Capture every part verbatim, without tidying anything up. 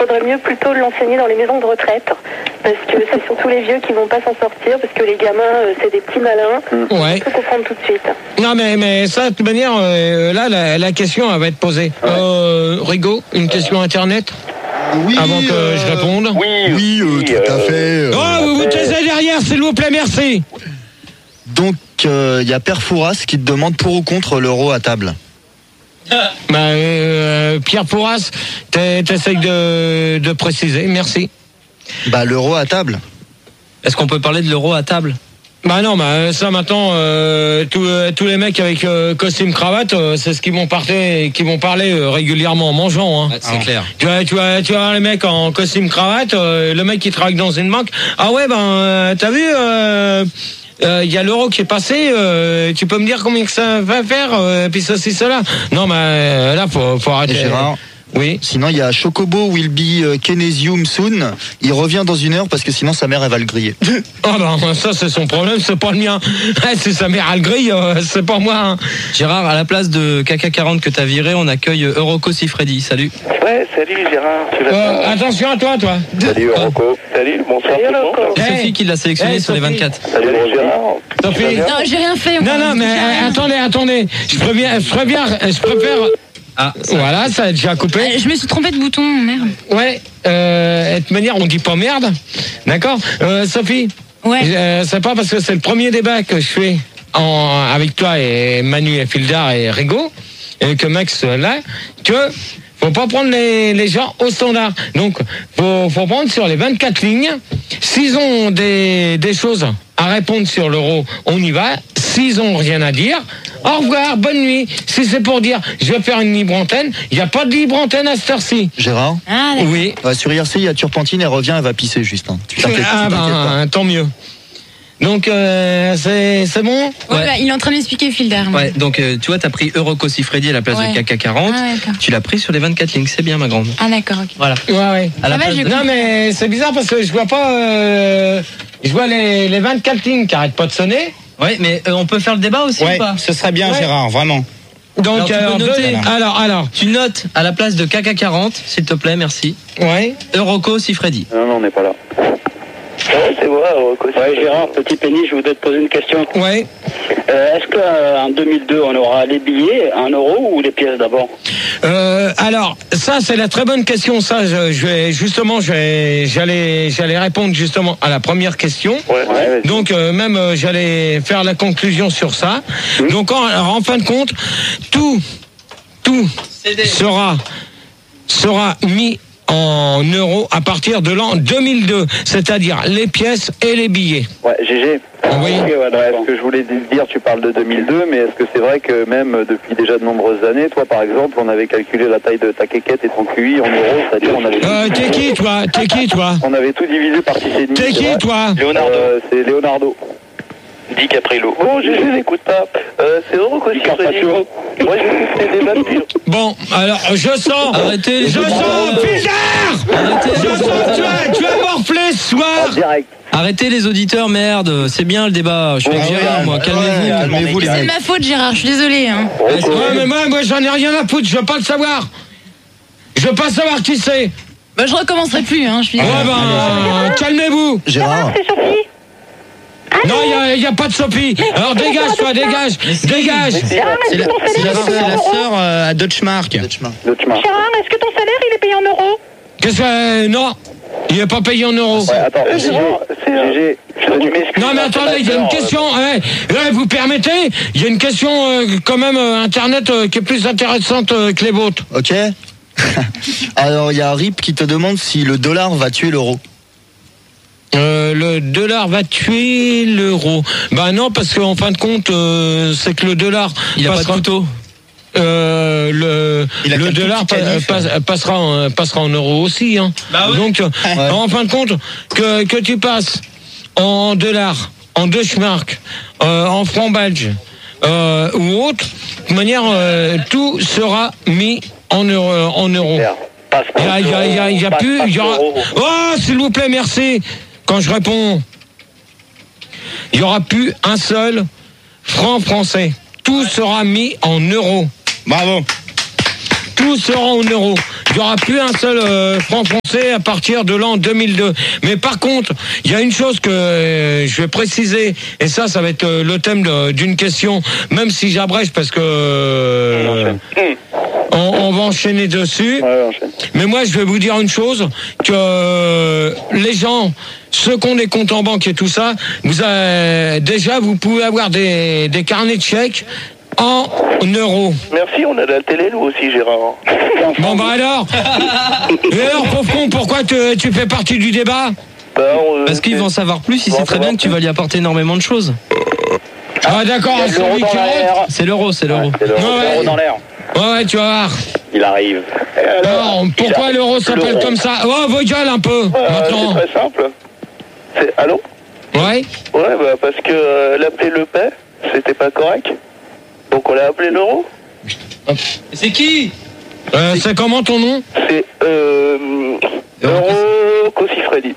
faudrait mieux plutôt l'enseigner dans les maisons de retraite. Parce que c'est surtout les vieux qui vont pas s'en sortir, parce que les gamins, euh, c'est des petits malins. Ouais. Il faut comprendre tout de suite. Non, mais, mais ça, de toute manière, euh, là, la, la question, elle va être posée. Ouais. Euh, Rigaud, une question Internet Oui. Avant que euh, je réponde. Oui, oui, euh, oui tout euh, à fait. Euh, oh, vous vous taisez derrière, s'il vous plaît, merci. Donc, il euh, y a Père Fouras qui te demande pour ou contre l'euro à table. Bah, euh, Pierre Fouras, t'essayes de, de préciser, merci. Bah, l'euro à table. Est-ce qu'on peut parler de l'euro à table ? Bah non, bah ça maintenant, euh, tous, euh, tous les mecs avec euh, costume cravate, euh, c'est ce qu'ils vont parler, qui vont parler euh, régulièrement en mangeant. Hein. Ouais, c'est ah. clair. Tu vois, tu vois, tu vois les mecs en costume cravate, euh, le mec qui travaille dans une banque. Ah ouais, ben euh, t'as vu, il euh, euh, y a l'euro qui est passé. Euh, tu peux me dire combien que ça va faire, euh, puis ceci, cela. Non, mais euh, là, faut, faut arrêter. Gérard. Oui. Sinon, il y a Chocobo will be kinesium soon. Il revient dans une heure parce que sinon sa mère elle va le griller. Ah ben ça c'est son problème, c'est pas le mien. C'est sa mère elle grille, euh, c'est pas moi. Hein. Gérard, à la place de K K quarante que t'as viré, on accueille Euroko Sifredi. Salut. Ouais, salut Gérard. Tu vas euh, attention à toi, toi. Salut Euroko. Salut, bonsoir. Salut Euroko. C'est hey. Sophie qui l'a sélectionné hey, sur Sophie. Les vingt-quatre. Salut Gérard. Sophie. Non, j'ai rien fait. Non, non, mais euh, attendez, attendez. Je préviens, je préviens, je préfère. Ah, ça voilà, ça a déjà coupé. Euh, je me suis trompé de bouton, merde. Ouais, euh, de toute manière, on dit pas merde. D'accord euh, Sophie. Ouais. Euh, c'est pas parce que c'est le premier débat que je fais en, avec toi et Manu et Fildar et Rigaud, et que Max là, que faut pas prendre les, les gens au standard. Donc, faut, faut prendre sur les vingt-quatre lignes. S'ils ont des, des choses à répondre sur l'euro, on y va. S'ils ont rien à dire, au revoir, bonne nuit. Si c'est pour dire, je vais faire une libre antenne, il n'y a pas de libre antenne à cette heure-ci. Gérard ah, oui. Ouais, sur I R C, il y a Turpentine, elle revient, elle va pisser juste. Hein. Tu t'inquiètes, ah tu ben, tant mieux. Donc, euh, c'est, c'est bon ouais, ouais. Bah, il est en train d'expliquer Fildar. Ouais, donc euh, tu vois, t'as pris Euroko Sifredi à la place ouais. de K K quarante. Ah, tu l'as pris sur les vingt-quatre lignes, c'est bien, ma grande. Ah, d'accord, ok. Voilà. Ouais, ouais. À la va, place de... Non, mais c'est bizarre parce que je vois pas. Euh, je vois les, les vingt-quatre lignes qui arrêtent pas de sonner. Ouais, mais euh, on peut faire le débat aussi ouais, ou pas ? Ce serait bien, ouais. Gérard, vraiment. Donc, alors, tu peux noter. Deux, alors, alors. Tu notes à la place de K K quarante, s'il te plaît, merci. Ouais. Euroko Sifredi. Non, non, on n'est pas là. Ouais, c'est vrai, Euroko. Ouais, Gérard, petit pénis, je voudrais te poser une question. Ouais. Euh, est-ce qu'en deux mille deux, on aura les billets, un euro ou les pièces d'abord ? Euh, alors, ça, c'est la très bonne question. Ça, je, je vais justement, je vais, j'allais, j'allais répondre justement à la première question. Ouais, ouais, donc, euh, même, euh, j'allais faire la conclusion sur ça. Mmh. Donc, en, alors, en fin de compte, tout, tout sera, sera mis en euros à partir de l'an deux mille deux, c'est-à-dire les pièces et les billets. Ouais, G G. Oui. Okay, ouais, ouais, ce que je voulais dire, tu parles de deux mille deux, mais est-ce que c'est vrai que même depuis déjà de nombreuses années, toi par exemple, on avait calculé la taille de ta quéquette et ton Q I en euros, c'est-à-dire on avait... Euh, t'es qui toi T'es qui toi On avait tout divisé par six virgule cinq. T'es qui toi Leonardo. Euh, c'est Leonardo. Di Caprillo. Oh, G G, n'écoute pas. Euh, c'est Euroko Sifredi. Moi, j'écoute tes débats depuis. Bon, alors, je sens. Arrêtez les Je sens, Pizarre. Arrêtez. Je sens que tu vas, tu vas morfler ce soir. En direct. Arrêtez les auditeurs, merde. C'est bien le débat. Je suis avec Gérard, moi. Calmez-vous. Ouais, calmez-vous, les c'est de ma faute, Gérard. Je suis désolé. Hein. Ouais, mais moi, moi, j'en ai rien à foutre. Je veux pas le savoir. Je veux pas savoir qui c'est. Bah, je recommencerai plus. Hein. Je suis. Ouais, ben, calmez-vous. Gérard. C'est Sophie. Non, il n'y a, a pas de Sophie. Alors dégage, toi, dégage, dégage. C'est la, c'est la, c'est la sœur euh, à Deutschmark. Deutschmark. Gérard, est-ce que ton salaire, il est payé en euros ? Qu'est-ce que... Non, il n'est pas payé en euros. Ouais, attends, G G, c'est G G. Tu m'excuses. Non, mais attendez, il y a une question. Hein, là, vous permettez ? Il y a une question, euh, quand même, euh, Internet, euh, qui est plus intéressante euh, que les vôtres. Ok. Alors, il y a Rip qui te demande si le dollar va tuer l'euro. Euh, le dollar va tuer l'euro. Bah non, parce qu'en fin de compte, euh, c'est que le dollar... Il a pas de couteau. Euh, le le dollar pa, passe, passera en, passera en euros aussi. Hein. Bah oui. Donc, ouais. En fin de compte, que que tu passes en dollars, en Deutschmark, euh, en francs belges euh, ou autre, de toute manière, euh, tout sera mis en euros. En euros. Il y a, il y a, il y a, il y a plus. Il y aura... Oh, s'il vous plaît, merci. Quand je réponds, il y aura plus un seul franc français. Tout sera mis en euros. Bravo. Tout sera en euros. il n'y aura plus un seul euh, franc français à partir de l'an deux mille deux. Mais par contre, il y a une chose que euh, je vais préciser, et ça, ça va être euh, le thème de, d'une question, même si j'abrège parce que euh, on, on va enchaîner dessus. Ouais, enchaîne. Mais moi, je vais vous dire une chose, que euh, les gens, ceux qui ont des comptes en banque et tout ça, vous avez, déjà, vous pouvez avoir des, des carnets de chèques en euros. Merci, on a la télé, nous aussi, Gérard. Bon, bah alors Et alors, pauvre con, pourquoi te, tu fais partie du débat? Bah, on, Parce qu'ils vont en savoir plus, il sait très bien que tu vas lui apporter énormément de choses. Ah, d'accord, Il y a c'est l'euro lui dans qui rentre. l'air. C'est l'euro, c'est l'euro. C'est l'euro, Ouais, c'est l'euro ouais. dans l'air. Ouais, ouais, tu vas voir. Il arrive. Et alors, Alors, pourquoi il l'euro arrive. s'appelle L'euro. comme ça? Oh, vos gueules un peu, Euh, maintenant. C'est très simple. C'est... Allô? Ouais. Ouais, bah, parce que euh, l'appeler le paix, c'était pas correct. Donc on l'a appelé l'euro. C'est qui? Euh, c'est comment ton nom? C'est euh, Euro Cosifredi.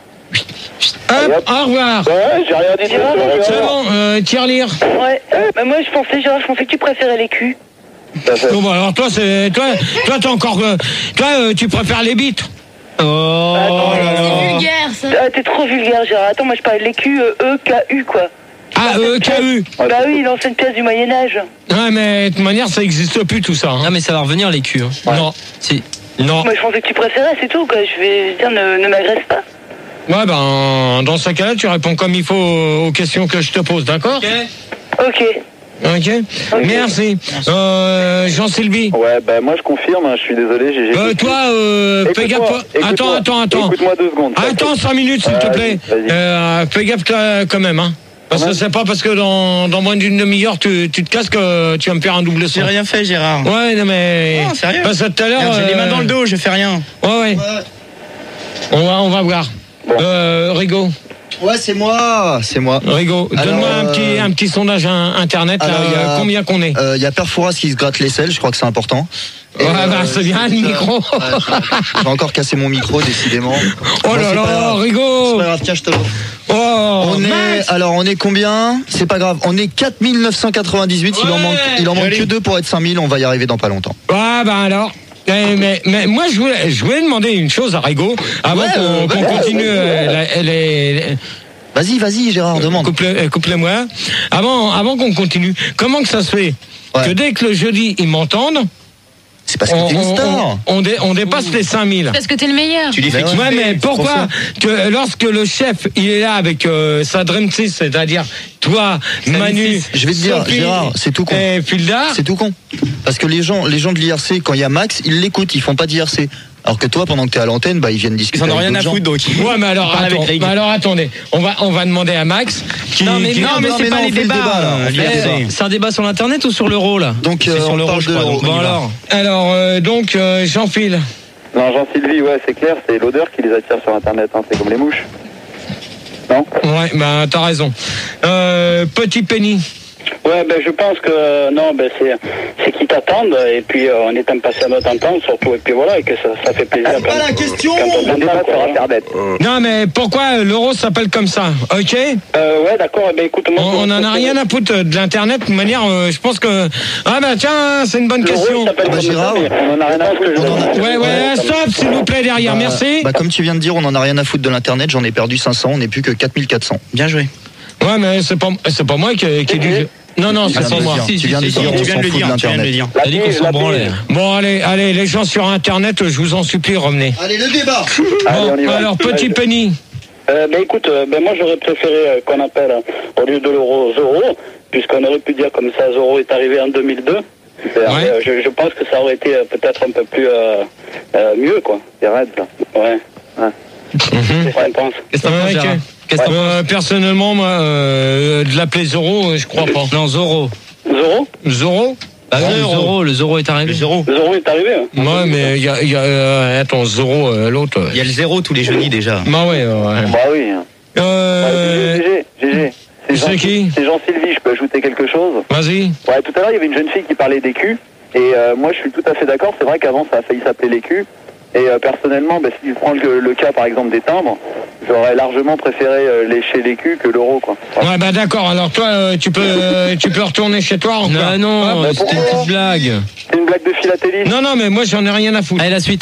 Hop, au revoir. Ouais, j'ai rien dit. Gérard, de C'est bon, euh, tire-lire. Ouais, bah moi je pensais, Gérard, je pensais que tu préférais les culs. Bon, bah, alors toi, c'est toi, toi, t'es encore, euh, toi, euh, tu préfères les bites. Oh là là. C'est vulgaire, ça. Ah, t'es trop vulgaire, Gérard. Attends, moi je parlais de les culs, euh, E K U, quoi. Ah, euh, K U. Bah oui, l'ancienne pièce du Moyen-Âge. Ouais, mais de toute manière, ça existe plus tout ça. Hein. Ah mais ça va revenir les culs. Hein. Non, Si. non. Moi je pensais que tu préférais, c'est tout, quoi. Je vais dire, ne, ne m'agresse pas. Ouais, ben, dans ce cas-là, tu réponds comme il faut aux questions que je te pose, d'accord? Ok. Ok. Merci. Euh, Jean-Sylvie. Ouais, bah moi je confirme, hein, je suis désolé, j'ai... j'ai- Euh, toi, euh, fais Écoute-moi, gaffe. Attends, écoute-moi, attends, attends. Écoute-moi deux secondes. Attends cinq minutes, s'il te Vas-y, plaît. vas-y. Euh, fais gaffe toi, quand même, hein. Parce que c'est pas parce que dans, dans moins d'une demi-heure tu, tu te casses que tu vas me faire un double son. J'ai rien fait, Gérard. Ouais, non mais. Non, sérieux. Parce que tout à l'heure. Regarde, J'ai les mains euh, dans le dos, je fais rien. Ouais, ouais. On va, on va voir. Bon. Euh, Rigo, Ouais, c'est moi, c'est moi. Rigo, Alors, donne-moi un euh, petit, un petit sondage in- internet. Là, alors, il y a il y a- combien qu'on est? Il y a Perfouras qui se gratte l'aisselle, je crois que c'est important. Et, Ouais, bah, euh, c'est bien le ça. micro. Ouais, j'ai- J'ai encore cassé mon micro, décidément. Oh Bon, là c'est pas là, grave. Rigo. C'est pas grave, tiens, je te l'offre. Oh, On est, Max. alors on est combien? C'est pas grave. On est quatre mille neuf cent quatre-vingt-dix-huit. Il en Ouais, manque, il en manque joli. que deux pour être cinq mille. On va y arriver dans pas longtemps. Ouais, ben alors. Eh, mais, mais moi, je voulais, je voulais demander une chose à Rigo avant Ouais, qu'on euh, qu'on ouais, continue ouais, euh, la- les, les- Vas-y, vas-y, Gérard, demande. Couple- couple-moi. Avant, avant qu'on continue, comment que ça se fait Ouais. que dès que le jeudi ils m'entendent, C'est parce que on, t'es une on- star. on- on dé- on dépasse les cinq mille. Parce que t'es le meilleur. Tu les fais Mais kiffer. Ouais, mais pour pourquoi ça. que lorsque le chef il est là avec euh, sa Dream Team, c'est-à-dire toi, Manu, Je vais te dire, Sophie Gérard, c'est tout con. et Fildar, C'est tout con. Parce que les gens, les gens de l'I R C, quand il y a Max, ils l'écoutent, ils font pas d'I R C. Alors que toi, pendant que t'es à l'antenne, bah, ils viennent Ils discuter. en ont avec rien à d'autres foutre gens. donc. ouais, mais alors, Parle avec attends, Greg. mais alors attendez, on va on va demander à Max qui, Non mais qui- non mais non, c'est mais pas non, les on fait le débats. débat, là. On fait le Eh, débat. C'est un débat sur l'internet ou sur l'euro là? Donc, C'est euh, sur on l'euro, parle je de crois, l'euro. donc On Bon y va. alors. alors euh, donc euh, Jean-Phil. Non, Jean-Sylvie, ouais, c'est clair, c'est l'odeur qui les attire sur Internet, hein, c'est comme les mouches. Non? Ouais, bah t'as raison. Euh, Petit Penny. Ouais, ben je pense que euh, non, ben c'est c'est qu'ils t'attendent et puis euh, on est impatient de t'entendre surtout et puis voilà et que ça, ça fait plaisir. C'est pas la question. Quand on On débat t'entend, sur quoi, voilà. Internet. Non mais pourquoi l'euro s'appelle comme ça? Ok. Euh, ouais, d'accord. Eh ben écoute, On, moi, on en a rien à foutre de l'internet. De toute manière, euh, je pense que ah bah tiens, c'est une bonne L'euro, question. il s'appelle Ah bah, comme ça, Gérard, mais on en a rien à foutre. je pense que On en a- je- Ouais ouais, stop s'il vous plaît derrière. Bah, Merci. Bah, comme tu viens de dire, on en a rien à foutre de l'internet. J'en ai perdu cinq cents. On n'est plus que quatre mille quatre cents. Bien joué. Ouais mais c'est pas c'est pas moi qui qui dit. Non non, Tu c'est viens de pas le moi. dire. Si, Tu viens de si, dire. si, On Tu s'en viens de le fout de dire, tu viens de le l'internet. dire. T'as dit qu'on s'en branlait. Bon allez allez les gens sur internet, je vous en supplie, revenez. Allez, le débat. Allez, Bon, on y va. alors Petit Penny. Euh, ben écoute, euh, ben moi j'aurais préféré euh, qu'on appelle euh, au lieu de l'euro Zoro, puisqu'on aurait pu dire comme ça Zoro est arrivé en deux mille deux. Super. Ouais. Euh, je, je pense que ça aurait été euh, peut-être un peu plus euh, euh, mieux quoi. C'est raide, ça. Ouais. Mhm. Qu'est-ce que tu penses? Qu'est-ce que t'en Ouais, penses, ok. Gérard? Qu'est-ce que t'en Euh, personnellement, moi, euh, de l'appeler Zoro, euh, je crois pas. penses? Non, Zoro. Zoro? Zoro? Bah non, le Zoro, le Zoro est arrivé. Le zéro. Zoro est arrivé. Hein. Ouais, mais il y a, il y a euh, attends, Zoro, euh, l'autre. euh. Il y a le zéro tous les jeudis déjà. Bah ouais, ouais. Bah oui. hein. Euh, Ouais, G G, G G. c'est Jean- qui C'est Jean-Sylvie, je peux ajouter quelque chose? Vas-y. Ouais, tout à l'heure, il y avait une jeune fille qui parlait des culs. Et euh, moi, je suis tout à fait d'accord. C'est vrai qu'avant, ça a failli s'appeler les culs. Et euh, personnellement, bah, si je prends le, le cas, par exemple, des timbres, j'aurais largement préféré euh, lécher les culs que l'euro, quoi. Ouais. Ouais, bah d'accord. Alors toi, euh, tu peux, euh, tu peux retourner chez toi encore. Non, non, Hop. bah, c'était une pourquoi petite blague. C'est une blague de philatélie. Non, non, mais moi, j'en ai rien à foutre. Allez, la suite.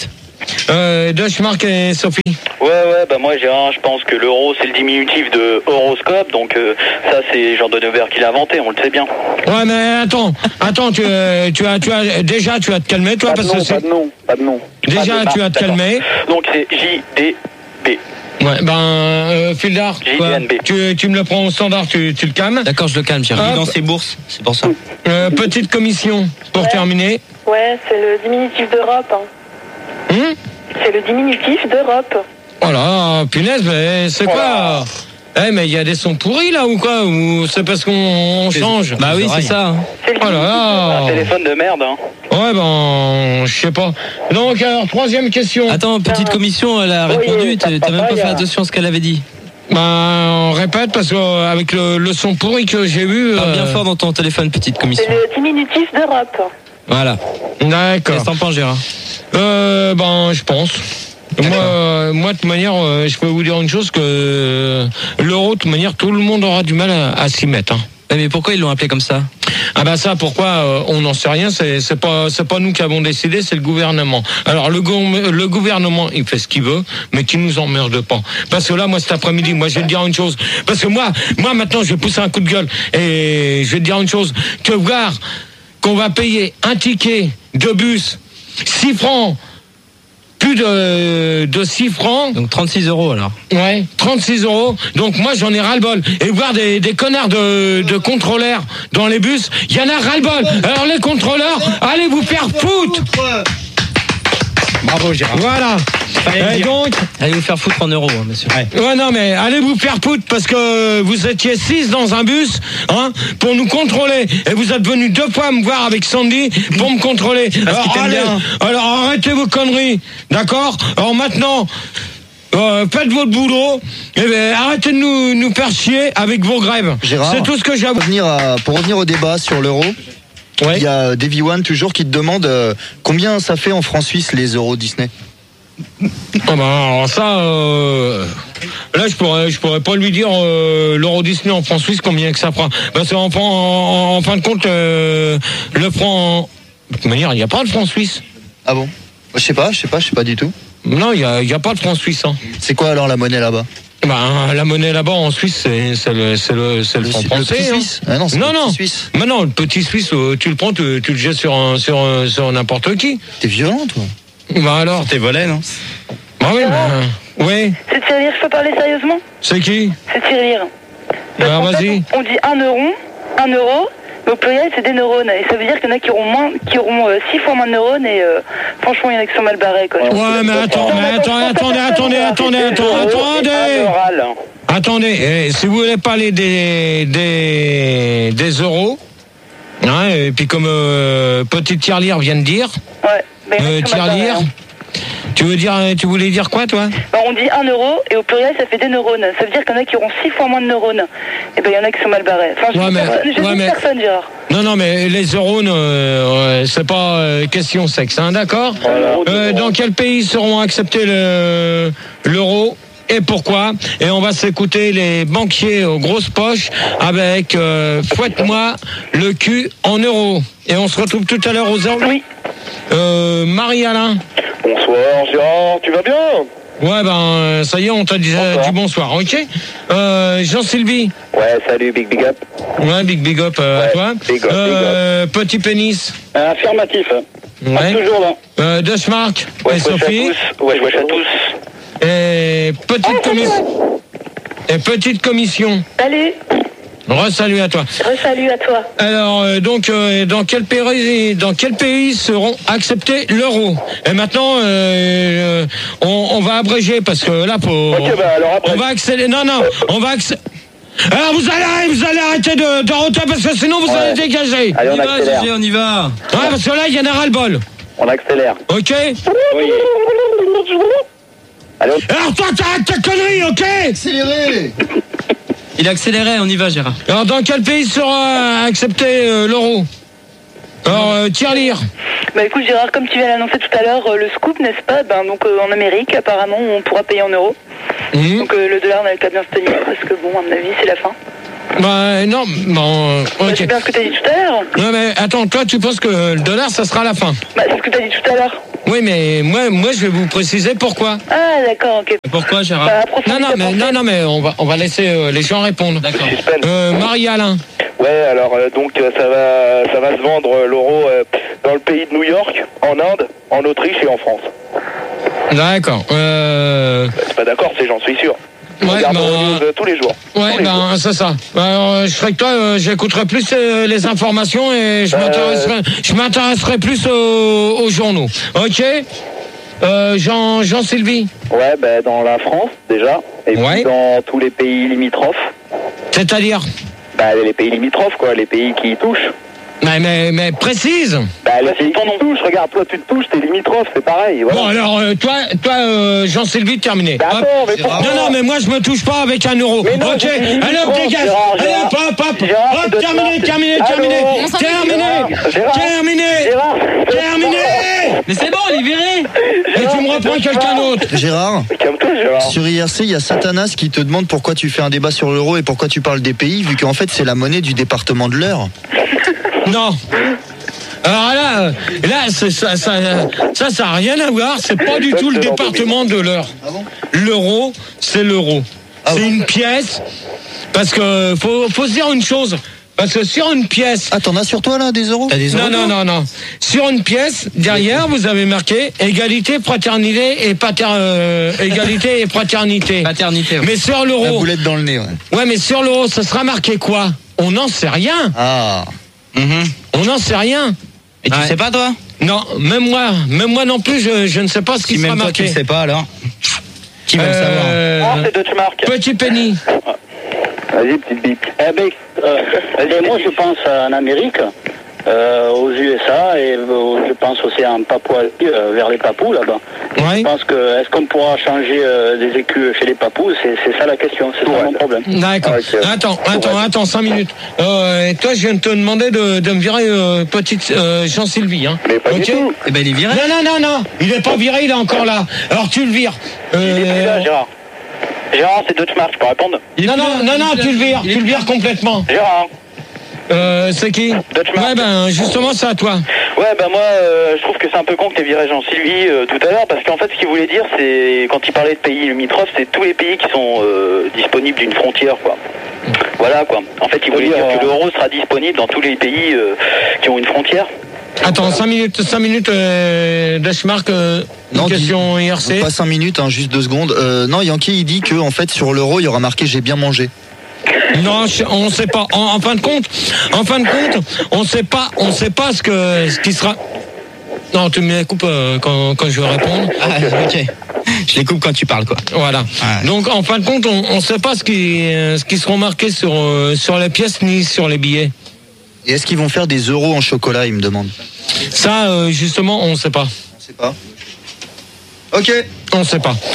Euh, Deutschmark et Sophie. Ouais, ouais, bah moi Gérard, je pense que l'euro c'est le diminutif de horoscope, donc euh, ça c'est Jean de Nevers qui l'a inventé, on le sait bien. Ouais, mais attends, attends, tu, euh, tu as, tu as, déjà tu vas te calmer, toi, Pas de parce nom, que c'est... pas de nom, pas de nom. Déjà, Pas de tu vas marque, te calmer. d'accord. Donc c'est J D B. Ouais, ben, euh, Fildar, J quoi, D N B. tu, tu me le prends au standard, tu, tu le calmes. D'accord, je le calme, Gérard. Hop. Il est dans ses bourses, c'est pour ça. Euh, petite commission, pour Ouais. terminer. Ouais, c'est le diminutif d'Europe. hein. Hum C'est le diminutif d'Europe. Voilà, punaise, mais c'est quoi? Eh, mais il y a des sons pourris, là, ou quoi? Ou c'est parce qu'on on change? Bah oui, c'est ça. hein. C'est le Oh là diminutif là. Un téléphone de merde, hein. Ouais, ben, je sais pas. Donc, alors, troisième question. Attends, petite commission, elle a Oui, répondu. ça T'as t'as même pas papaye, fait hein. attention à ce qu'elle avait dit. Ben, on répète, parce qu'avec le, le son pourri que j'ai vu... Parle bien euh, fort dans ton téléphone, petite C'est commission. le diminutif d'Europe. Voilà. D'accord. Qu'est-ce que t'en penses, Gérard? Euh, ben, je pense. Moi, euh, moi, de toute manière, euh, je peux vous dire une chose, que euh, l'euro, de toute manière, tout le monde aura du mal à, à s'y mettre. Hein. Eh, mais pourquoi ils l'ont appelé comme ça? Ah ben ça, pourquoi euh, on n'en sait rien. C'est, c'est pas, c'est pas nous qui avons décidé, c'est le gouvernement. Alors le, gou- le gouvernement, il fait ce qu'il veut, mais qui nous emmerde pas. Parce que là, moi, cet après-midi, moi, je vais te dire une chose. Parce que moi, moi, maintenant, je vais pousser un coup de gueule et je vais te dire une chose. Que voir qu'on va payer un ticket de bus six francs. Plus de, de six francs. Donc trente-six euros alors. Ouais, trente-six euros. Donc moi j'en ai ras-le-bol. Et voir des, des connards de, de contrôleurs dans les bus, il y en a ras-le-bol. Alors les contrôleurs, allez vous faire foutre. Bravo, Gérard. Voilà. Et donc, Allez vous faire foutre en euros, hein, monsieur. ouais non mais allez vous faire foutre parce que vous étiez six dans un bus, hein, pour nous contrôler. Et vous êtes venus deux fois me voir avec Sandy pour me contrôler. Alors, qu'il t'aime allez- bien. alors arrêtez vos conneries, d'accord? Alors maintenant. Euh, faites votre boulot et ben, arrêtez de nous, nous faire chier avec vos grèves. Gérard, C'est tout ce que j'ai à vous Pour revenir, à- pour revenir au débat sur l'euro, Ouais. il y a Davy One toujours qui te demande euh, combien ça fait en francs suisses les euros Disney. Ah ben, alors ça, euh, là je pourrais, je pourrais pas lui dire euh, l'euro Disney en francs suisses combien que ça fera. Parce qu'en en, en, en fin de compte, euh, le franc, de toute manière, il n'y a pas de franc suisse. Ah bon? Je sais pas, je sais pas, je sais pas du tout. Non, il n'y a, il y a pas de franc suisse. Hein. C'est quoi alors la monnaie là-bas? Ben, la monnaie là-bas en Suisse, c'est, c'est le, c'est le, c'est le, Le franc su- le français. petit hein. suisse. Ah non, c'est non, le non. petit suisse. Mais non, le petit suisse, euh, tu le prends, tu, tu le jettes sur, un, sur, un- sur n'importe qui. T'es violent toi. Ben alors. T'es volé, non? Ben oui, ben, oui. C'est tirelire, je peux parler sérieusement? C'est qui? C'est tirelire. Ben vas-y. On dit un euro, un euro, mais au pluriel c'est des neurones. Et ça veut dire qu'il y en a qui auront moins, qui auront euh, six fois moins de neurones et euh, franchement il y en a qui sont mal barrés quoi. Ouais, mais attends, mais attends, attendez, attendez, attendez, attendez, attendez. Oral. Attendez, eh, si vous voulez parler des, des, des euros, hein, et puis comme euh, petite tirelire vient de dire, Ouais. Mais il y en a euh, qui sont mal barrés, tirelire, hein. tu veux dire, tu voulais dire quoi, toi? Ben, on dit un euro et au pluriel ça fait des neurones. Ça veut dire qu'il y en a qui auront six fois moins de neurones. Et ben il y en a qui sont mal barrés. Enfin, je Ouais, dis mais- personne, je ouais, dis mais- personne, Gérard. Non, non, mais les euros, euh, ouais, c'est pas euh, question sexe, hein, d'accord? Euh, dans quel pays seront acceptés le, l'euro? Et pourquoi? Et on va s'écouter les banquiers aux grosses poches avec euh, fouette-moi le cul en euros. Et on se retrouve tout à l'heure aux heures. Oui. Euh, Marie-Alain. Bonsoir Gérard, tu vas bien? Ouais, ben, euh, ça y est, on t'a dit, Bonsoir. dit bonsoir, ok? Euh, Jean-Sylvie. Ouais, salut, big big up. Ouais, big big up euh, à Ouais, toi. big up, Euh, petit pénis. Affirmatif. Ouais. Toujours là. Euh, Deutschmark. Ouais, et je wesh à Sophie. tous. Ouais, je wesh à tous. Et petite commission. Et petite commission. Salut, Re-salut à toi. re-salut à toi. Alors, euh, donc, euh, dans quel pays, dans quel pays seront acceptés l'euro? Et maintenant, euh, on, on va abréger parce que là, faut, Ok, bah alors après. on va accélérer. Non, non, on va accélérer. Alors, vous allez, vous allez arrêter de, de roter parce que sinon vous Ouais. allez dégager. Allez, On on y va, accélère. G G, on y va. Ouais, parce que là, il y en a ras-le-bol. On accélère. Ok? Oui. Allez, on... Alors, toi, t'arrêtes ta connerie, ok? Accéléré. Il a accéléré, on y va, Gérard. Alors, dans quel pays sera accepté euh, l'euro? Alors, euh, tirelire. Bah écoute Gérard, comme tu viens d'annoncer tout à l'heure euh, le scoop, n'est-ce pas? Ben donc euh, en Amérique, apparemment, on pourra payer en euros. Mmh. Donc euh, le dollar n'a qu'à bien se tenir parce que bon, à mon avis, c'est la fin. Bah, non, bon, euh, Bah, ok. c'est bien ce que t'as dit tout à l'heure. Non, mais attends, toi, tu penses que le dollar, ça sera la fin? Bah c'est ce que t'as dit tout à l'heure. Oui, mais moi, moi, je vais vous préciser pourquoi. Ah, d'accord, ok. Pourquoi, Gérard? Bah, approfondis Non, non, ta mais, pensée. non, non, mais on va, on va laisser euh, les gens répondre. D'accord. Euh, Marie-Alain. Ouais, alors euh, donc euh, ça va, ça va se vendre euh, l'euro euh, dans le pays de New York, en Inde, en Autriche et en France. D'accord. Euh... C'est pas d'accord, c'est j'en suis sûr. Je Ouais, regarde bah, Euronews euh, tous les jours. Ouais, Tous les jours. ben c'est ça. Ben, euh, je serais que toi, euh, j'écouterai plus euh, les informations et je Euh. m'intéresserai, je m'intéresserai plus aux, aux journaux. Ok. Euh, Jean, Jean Sylvie. Ouais, bah, dans la France déjà, et Ouais. puis dans tous les pays limitrophes. C'est-à-dire. Bah, les pays limitrophes, quoi, les pays qui y touchent. Mais, mais, mais précise. Bah, les pays qui y touchent, regarde, toi tu te touches, t'es limitrophe, c'est pareil. Voilà. Bon alors, euh, toi, toi, euh, Jean Sylvie, terminé. Bah, Hop. attends, mais pourquoi Non, non, mais moi je me touche pas avec un euro. Mais non, Ok. j'ai dit Allez, hop, limitrophe, dégage. Gérard, Allez, Gérard. hop, hop, hop. Gérard, Hop, c'est de terminé, ça. terminé, Allô terminé. On s'en Terminé. Gérard. Terminé. Gérard, Terminé. Mais c'est bon, il est viré. Et tu me reprends quelqu'un d'autre. Gérard, calme-toi, Gérard. sur I R C, il y a Satanas qui te demande pourquoi tu fais un débat sur l'euro et pourquoi tu parles des pays, vu qu'en fait c'est la monnaie du département de l'Eure. Non. Alors là, euh, là, c'est- ça, ça, ça, ça a rien à voir. C'est pas du tout le département de l'Eure. L'euro, c'est l'euro. C'est une pièce. Parce que faut, faut se dire une chose. Parce que sur une pièce. Ah, t'en as sur toi là des euros? T'as des euros? Non, non, non, non. Sur une pièce, derrière, vous avez marqué égalité, fraternité et pater, euh, égalité et fraternité. Paternité. ouais. Mais sur La l'euro. boulette dans le nez, ouais. Ouais, mais sur l'euro, ça sera marqué quoi? On n'en sait rien. Ah. Mhm. On n'en sait rien. Et tu Ouais. sais pas, toi? Non, même moi, même moi non plus, je, je ne sais pas ce qui Si sera même toi, tu marqué. le sais pas, alors? Qui va le savoir? Euh, Ah, c'est Deutschmark. Petit penny. Vas-y, petite bip. Eh ben, euh, ben, moi je pense en Amérique, euh, aux U S A et euh, je pense aussi en Papouasie, euh, vers les Papous là-bas. Ouais. Je pense que est-ce qu'on pourra changer euh, des écus chez les Papous? C'est c'est ça la question, c'est ça mon problème. D'accord. Ah, ok. Attends, attends, attends, cinq minutes. Euh, et toi, je viens de te demander de, de me virer euh, petite euh, Jean-Sylvie. Hein. Mais pas du tout. Eh ben, il est viré. Non, non, non, non. Il est pas viré, il est encore là. Alors tu le vires. Il est plus là, Euh, Gérard. Gérard, c'est Deutschmark, je peux répondre. non, non, non, non, tu le vires, tu le vires complètement. Gérard. Euh, c'est qui? Deutschmark. Ouais, ben justement, c'est à toi. Ouais, bah moi, euh, je trouve que c'est un peu con que t'aies viré Jean-Sylvie euh, tout à l'heure, parce qu'en fait, ce qu'il voulait dire, c'est, quand il parlait de pays limitrophes, c'est tous les pays qui sont euh, disponibles d'une frontière, quoi. Voilà, quoi. En fait, il voulait dire que l'euro sera disponible dans tous les pays euh, qui ont une frontière. Attends, cinq minutes, cinq minutes, euh, Dashmark, euh, une Non, question I R C. Pas cinq minutes, hein, juste deux secondes. Euh, non, Yankee, il dit que en fait sur l'euro, il y aura marqué j'ai bien mangé. Non, je- on sait pas. En, en fin de compte, en fin de compte, on sait pas, on sait pas ce que, ce qui sera. Non, tu me les coupes euh, quand, quand je vais répondre. Ah, ok. Je les coupe quand tu parles, quoi. Voilà. Ouais. Donc, en fin de compte, on, on sait pas ce qui, euh, ce qui seront marqués sur, euh, sur les pièces ni sur les billets. Et est-ce qu'ils vont faire des euros en chocolat, il me demande. Ça, euh, justement, on sait pas. On sait pas. Ok. On sait pas.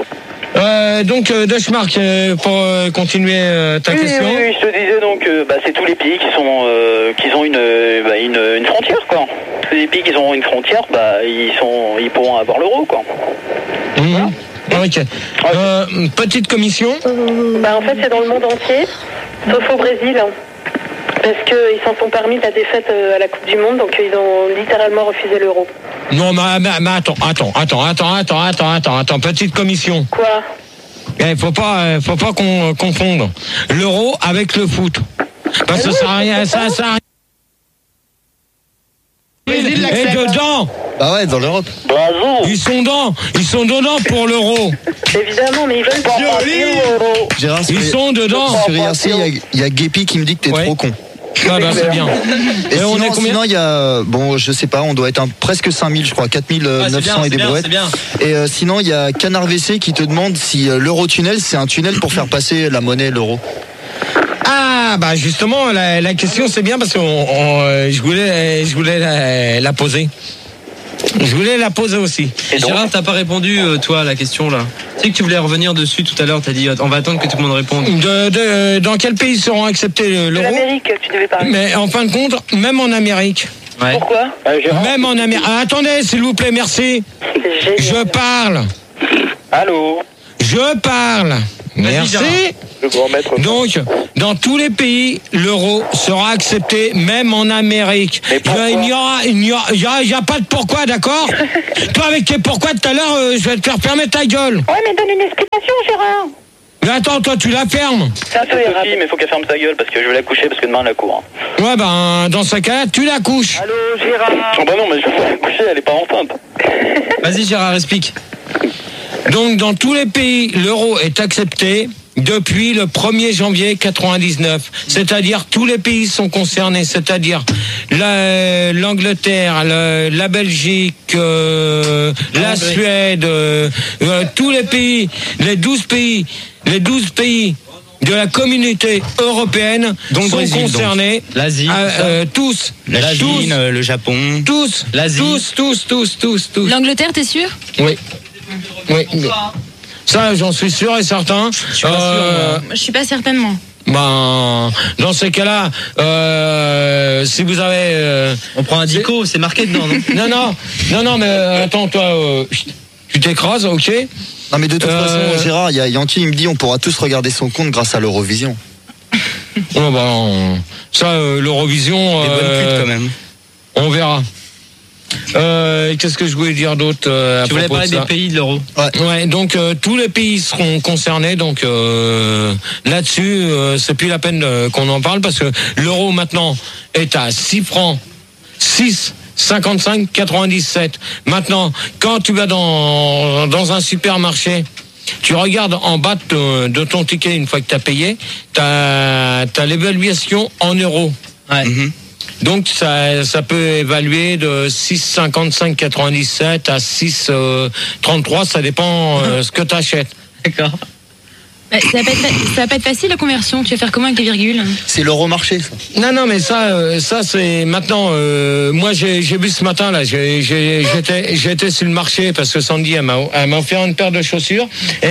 Euh, donc, euh, Dashmark, euh, pour euh, continuer euh, ta Oui, question. oui, oui, je te disais donc, euh, bah, c'est tous les pays qui sont, euh, qui ont une, euh, bah, une, une frontière, quoi. Tous les pays qui ont une frontière, bah, ils sont, ils pourront avoir l'euro, quoi. Mhm. Ok. Euh, petite commission. Bah, en fait, c'est dans le monde entier, sauf au Brésil. hein. Parce qu'ils s'en sont permis de la défaite euh, à la Coupe du Monde, donc euh, ils ont littéralement refusé l'euro. Non, mais, mais, mais attends, attends, attends, attends, attends, attends, attends, attends, petite commission. Quoi? Il faut pas, euh, faut pas qu'on euh, confondre l'euro avec le foot. Parce que ça a rien, ça, ça a rien. Et dedans, Bah ouais, dans l'Europe. Bravo. ils sont dedans, ils sont dedans pour l'euro. Évidemment, mais ils veulent pas partir au euro. Gérard, sur, Ils sont dedans. sur I R C, il y a- il y, a Guépi qui me dit que t'es Ouais. trop con. Ah bah c'est bien. Et, Et on sinon, est combien sinon, il y a, bon, je sais pas, on doit être un, presque cinq mille, je crois, quatre mille neuf cents et des brouettes. c'est bien. Et euh, sinon, il y a Canard V C qui te demande si euh, l'Eurotunnel, c'est un tunnel pour faire passer la monnaie, l'euro. Ah bah justement la, la question c'est bien parce que on- on, euh, je voulais, je voulais la, la poser. Je voulais la poser aussi. Et Gérard, t'as pas répondu, euh, toi, à la question, là. Tu sais que tu voulais revenir dessus tout à l'heure, t'as dit, on va attendre que tout le monde réponde. De, de- dans quel pays seront acceptés De l'euro? l'Amérique, tu devais parler. Mais en fin de compte, même en Amérique. Ouais. Pourquoi? Euh, Gérard. Même en Amérique. Ah, attendez, s'il vous plaît, merci. C'est Je génial. parle. Allô. Je parle. Vas-y, Merci. Gérard. Le grand maître. Donc, dans tous les pays, l'euro sera accepté, même en Amérique. Il n'y aura, il n'y aura, il y a, il y a pas de pourquoi, d'accord? Toi, avec tes pourquoi tout à l'heure, euh, je vais te faire fermer ta gueule. Ouais, mais donne une explication, Gérard. Mais attends, toi, tu la fermes. C'est un peu Sophie, érable. mais faut qu'elle ferme sa gueule parce que je vais la coucher parce que demain elle la court. Ouais, ben, dans ce cas-là, tu la couches. Allô, Gérard. Oh bah non, mais je vais la coucher, elle est pas enceinte. Vas-y Gérard, explique. Donc, dans tous les pays, l'euro est accepté depuis le premier janvier quatre-vingt-dix-neuf. C'est-à-dire, tous les pays sont concernés. C'est-à-dire, la, l'Angleterre, la, la Belgique, euh, la Suède, euh, euh, tous les pays, les douze pays, les douze pays de la communauté européenne Donc sont Brésil, concernés. donc. L'Asie, Euh, euh, tous. la tous, Chine, euh, le Japon. tous. l'Asie. Tous, tous, tous, tous, tous. L'Angleterre, t'es sûr? Oui. Oui. Ça, j'en suis sûr et certain. Je suis pas sûr, moi. Je suis pas certainement. Ben, dans ces cas-là, euh, si vous avez... euh, On prend un dico, c'est marqué dedans, non? non, non, non, non, mais euh, attends, toi, euh, chut, tu t'écrases, ok? Non mais de toute Euh, façon, Gérard, il y a Yankee, il me dit on pourra tous regarder son compte grâce à l'Eurovision. Oh, ben, ça, euh, l'Eurovision, Des bonnes euh, putes quand même. on verra. Euh, qu'est-ce que je voulais dire d'autre euh, à Tu voulais propos parler de ça des pays de l'euro. Ouais, donc euh, tous les pays seront concernés, donc euh, là-dessus, euh, c'est plus la peine euh, qu'on en parle parce que l'euro maintenant est à six francs, six cinquante-cinq quatre-vingt-dix-sept. Maintenant, quand tu vas dans dans un supermarché, tu regardes en bas de, de ton ticket une fois que tu as payé, tu as l'évaluation en euros. Ouais. Mhm. Donc ça, ça peut évaluer de six cinquante-cinq quatre-vingt-dix-sept à six trente-trois, ça dépend euh, ce que tu achètes. D'accord. Bah, ça, va pas être, fa- ça va pas être facile la conversion. Tu vas faire comment avec les virgules? C'est l'Euromarché, ça. Non, non, mais ça, euh, ça c'est maintenant. Euh, moi, j'ai, j'ai vu ce matin là, j'ai, j'ai, j'étais, j'étais sur le marché parce que Sandy elle m'a, elle m'a offert une paire de chaussures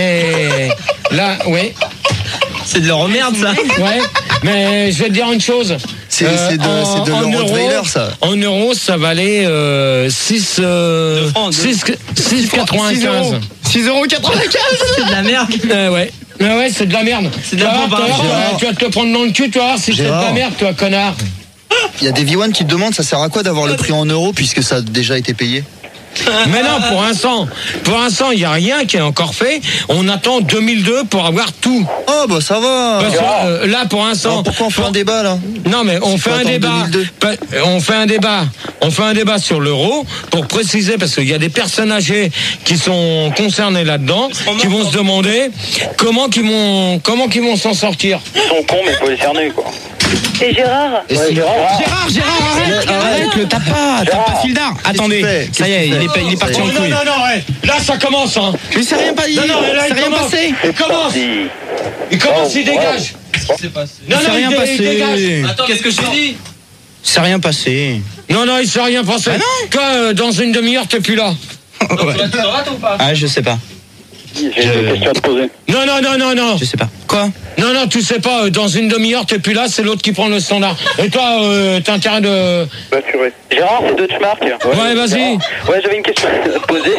et là, oui, C'est de l'euro merde, ça. ouais. Mais je vais te dire une chose. C'est Euh, c'est de, en- c'est de en l'Eurotrailer, euros, ça. En euros, ça valait euh, six, euh, Deux francs, deux. six, six quatre-vingt-quinze. six euros quatre-vingt-quinze. C'est de la merde. Euh, ouais. Mais ouais, c'est de la merde. C'est de la Tu vas bombe, voir, hein, tu vas- Gérard. Tu vas te le prendre dans le cul, tu vas voir si c'est de la Gérard. merde, toi, connard. Il y a des V un qui te demandent ça sert à quoi d'avoir le prix en euros puisque ça a déjà été payé. Mais non, pour l'instant, pour l'instant, il n'y a rien qui est encore fait. On attend deux mille deux pour avoir tout. Oh bah ça va. Parce que, euh, là, pour l'instant. Alors, pourquoi on fait un débat là? Non, mais on S'il fait faut un attendre débat. deux mille deux. Pa- On fait un débat. On fait un débat sur l'euro pour préciser parce qu'il y a des personnes âgées qui sont concernées là-dedans, qui vont se demander comment qu'ils vont, comment qu'ils vont s'en sortir. Ils sont cons, mais faut les cerner, quoi. Et Gérard. Et si- Gérard, Gérard, arrête, arrête, le tape pas, tape pas Fildar. Attendez, fais ça y est, il est, pas- il est parti en Non, non, couille. non, non, ouais. Là, ça commence, hein. Mais c'est rien pas dit, Non, non, mais là, c'est il rien commence. passé. Il commence. Si. Il commence, Oh, il dégage. Non, C'est non, rien il, dé- il passé. dégage. Attends, qu'est-ce que je t'ai dit? C'est rien passé. Non, non, il s'est rien passé. Ah non. Quand, euh, dans une demi-heure, t'es plus là. Ouais. Tu te rates ou pas? Ah, je sais pas. J'ai Je- une question à te poser. Non, non, non, non, non. Je sais pas. Quoi? Non, non, tu sais pas, euh, dans une demi-heure, t'es plus là, c'est l'autre qui prend le standard. Et toi, euh, t'as intérêt de... Gérard, c'est Deutschmark. Ouais, vas-y. Gérard. Ouais, j'avais une question à te poser.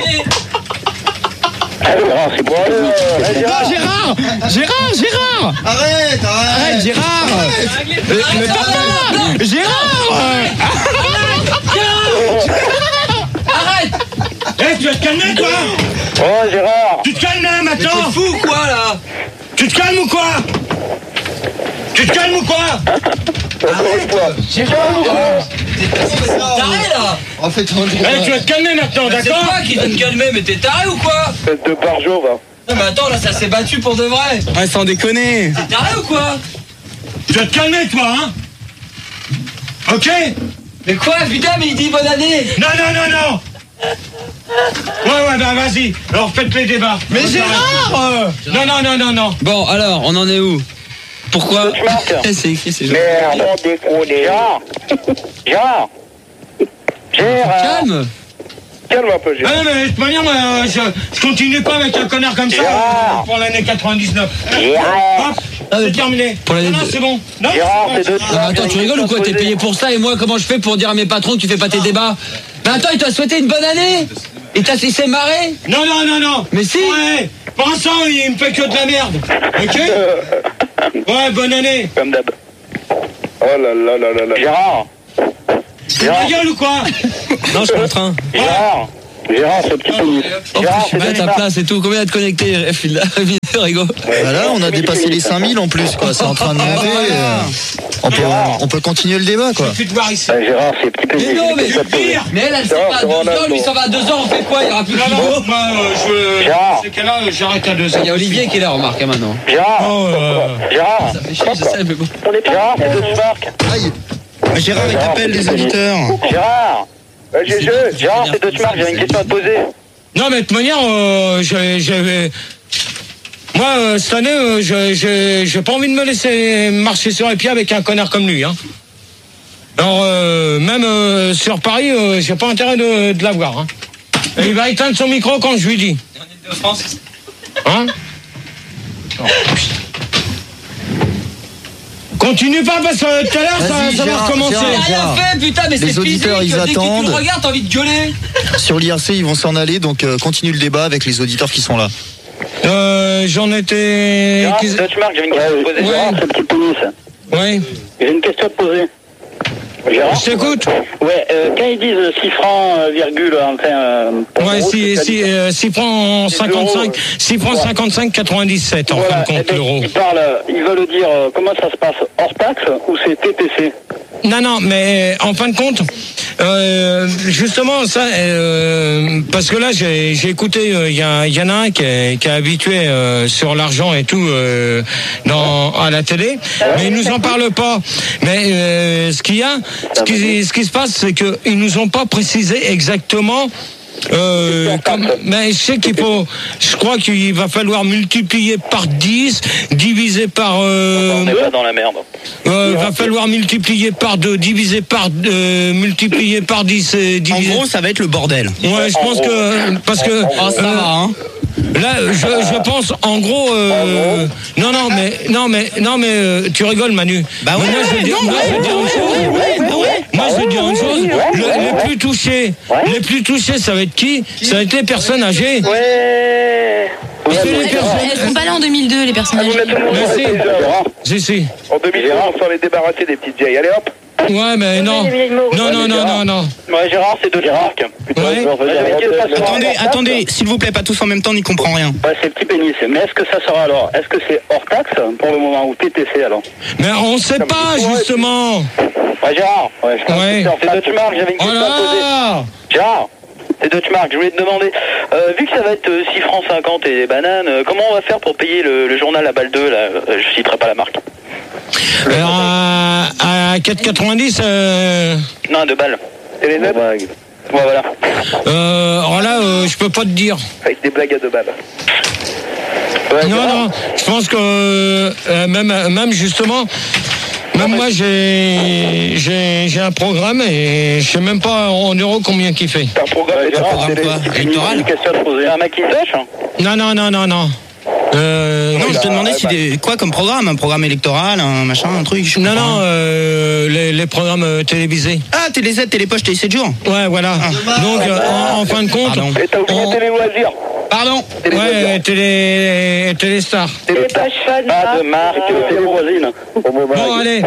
Gérard, c'est pour aller. euh, hey, Gérard. Gérard Gérard Gérard Arrête, Arrête, Gérard Euh, Le tape pas Gérard Eh, tu vas te calmer, toi. Oh, Gérard. Tu te calmes, hein, maintenant. Fou quoi là? Tu te calmes ou quoi? Tu te calmes ou quoi? Encore une fois. Taré là? En fait, on Eh, tu vas te calmer maintenant, C'est d'accord? toi qui dois te calmer, mais t'es taré ou quoi? Faites deux par jour, va. Non mais attends, là ça s'est battu pour de vrai. Ouais, sans déconner. T'es taré ou quoi? Tu vas te calmer, toi, hein? Ok? Mais quoi, putain, mais il dit bonne année. Non, non, non, non. Ouais, ouais, bah vas-y. Alors, faites les débats. Mais Gérard Non, non, non, non, non. Bon, alors, on en est où? Pourquoi? Deutschmark. Eh, c'est écrit, c'est genre. Merde, on déconne. Gérard. Gérard. Gérard. Calme. Calme un peu, Ah non, mais de toute manière, moi, euh, je, je continue pas avec un connard comme ça Gérard. euh, pour l'année quatre-vingt-dix-neuf. Gérard. Hop, c'est terminé. pour l'année Non, non, de- c'est bon. Non, Gérard, c'est c'est bon. Deutschmark. Ah, attends, tu rigoles ou quoi? T'es payé pour ça et moi, comment je fais pour dire à mes patrons que tu fais pas tes débats? Mais attends, il t'a souhaité une bonne année. Il t'a il s'est marré. Non, non, non, non. Mais si. Ouais, pour l'instant, il me fait que de la merde. Ok? Ouais, bonne année. Comme d'hab. Oh là là là là là. Gérard. C'est ma gueule ou quoi? Non, je suis en train. Gérard. Gérard, ce petit pénis. Oh, Gérard, je suis c'est à ta place et tout. Combien de connectés, Rigo? Voilà, on a dépassé les cinq mille en plus, quoi. C'est en train de monter. euh, on, peut, on peut continuer le débat, quoi. Plus de voir ici. Ouais, Gérard, c'est petit pénis. Mais non, mais Qu'est-ce que ça te pose? Mais elle, elle s'en va à deux ans, lui, il s'en va à deux ans, on fait quoi? Il n'y aura plus de Non, Rigo. non, moi, euh, je. Gérard. Ces cas-là, j'arrête à deux ans. Il y a Olivier qui est là, remarque, hein, maintenant. Gérard. Oh, euh, Gérard. Ça fait chier, je sais, mais bon. Gérard, c'est deux Spark. Aïe. Gérard, il t'appelle les auditeurs. Gérard. Euh, j'ai- je- Gérard, c'est deux Spark. J'avais une question à te poser. Non, mais de toute manière, euh, j'ai- j'avais. Moi, euh, cette année, euh, je- je- j'ai pas envie de me laisser marcher sur les pieds avec un connard comme lui. Hein. Alors, euh, même euh, sur Paris, euh, j'ai pas intérêt de, de l'avoir. Hein. Et il va éteindre son micro quand je lui dis. Hein? Continue pas parce que tout à l'heure, ça, Vas-y, ça va Gérard, recommencer. Gérard. J'ai rien fait, putain, mais c'est Les physique. auditeurs, ils Dès que tu attendent. me regardes, t'as envie de gueuler. Sur l'I R C, ils vont s'en aller, donc euh, continue le débat avec les auditeurs qui sont là. Euh, J'en étais. Gérard, c'est deux Spark. J'avais une question à te poser. Ouais. Gérard, c'est le petit pénis. Oui, J'ai une question à te poser. Gérard. je t'écoute. Ouais, euh, quand ils disent six francs, euh, virgule, enfin. Euh, Ouais, euros, si, c'est si, ça dit- euh, six francs six cinquante-cinq, euros, six francs ouais. cinquante-cinq quatre-vingt-dix-sept en fin Voilà, de compte eh ben, l'euro. ils parlent, euh, ils veulent dire euh, comment ça se passe hors taxe ou c'est T T C. Non, non, mais en fin de compte, euh, justement, ça, euh, parce que là, j'ai j'ai écouté, il euh, y, a, y en a un qui est, qui est habitué euh, sur l'argent et tout euh, dans, à la télé, mais ils nous en parlent pas. Mais euh, ce qu'il y a, ce qui, ce qui se passe, c'est qu'ils nous ont pas précisé exactement. Euh, comme, mais je sais qu'il faut, je crois qu'il va falloir multiplier par dix, diviser par. Euh, On n'est pas dans la merde. euh, va falloir multiplier par deux, diviser par deux, multiplier par dix. Et En diviser. gros, ça va être le bordel. Ouais, je pense que parce que Oh, ça euh, va, hein. là, je, je pense en gros. Euh, non, non, mais non, mais non, mais euh, tu rigoles, Manu. Bah Mais ouais, moi, je vais dire, non, moi, je vais ouais, dire une ouais, chose. ouais, bah ouais. Moi, je vais dire une chose. Le- les plus touchés, les plus touchés, ça va être qui? Ça va être les personnes âgées. Ouais. Parce que les Elles personnes. elles seront pas là en deux mille deux, les personnes âgées. Merci. Si, si. En deux mille on s'en est débarrassé des petites vieilles. Allez hop. Ouais, mais non. Non, non, non, non, non. Ouais, Gérard, c'est deux Spark. Ouais. Attendez, attendez, s'il vous plaît, pas tous en même temps, n'y comprend rien. Ouais, c'est le petit pénis. Mais est-ce que ça sera alors? Est-ce que c'est hors taxe pour le moment ou T T C alors? Mais on sait pas, justement. Ouais, Gérard. Ouais, je pense Ouais. que c'est Dutch Mark. J'avais une Oh question à te poser. là! Gérard, c'est Dutch Mark. Je voulais te demander, euh, vu que ça va être euh, six francs cinquante et des bananes, euh, comment on va faire pour payer le, le journal à balle deux là? Euh, Je citerai pas la marque. Alors, à, à quatre quatre-vingt-dix, euh, Non, deux balles. Et les neuf? Ouais, voilà. euh, alors là, euh, je peux pas te dire. Avec des blagues à deux balles. Ouais, Non, Gérard. non, je pense que euh, même, même justement, même moi j'ai j'ai j'ai un programme et je sais même pas en euros combien qu'il fait. C'est un programme, Ouais, Gérard, programme c'est quoi? les- Électoral? une question à te poser. Un Macintosh? Non, non, non, non, non. Euh, Non, je te bah, demandais si bah. des, quoi comme programme, un programme électoral, un machin, un truc. je non, comprends non, rien. euh, les, les programmes euh, télévisés. Ah, Télé Z, Télépoche, Télé sept jours. Ouais, voilà. Donc, euh, en, en fin de compte, Pardon. Et t'as oublié on- Télé Loisirs. Pardon. Télé ouais, Loisirs. télé, Téléstar. Télé Pas de marque, télé voisine. Bon, allez.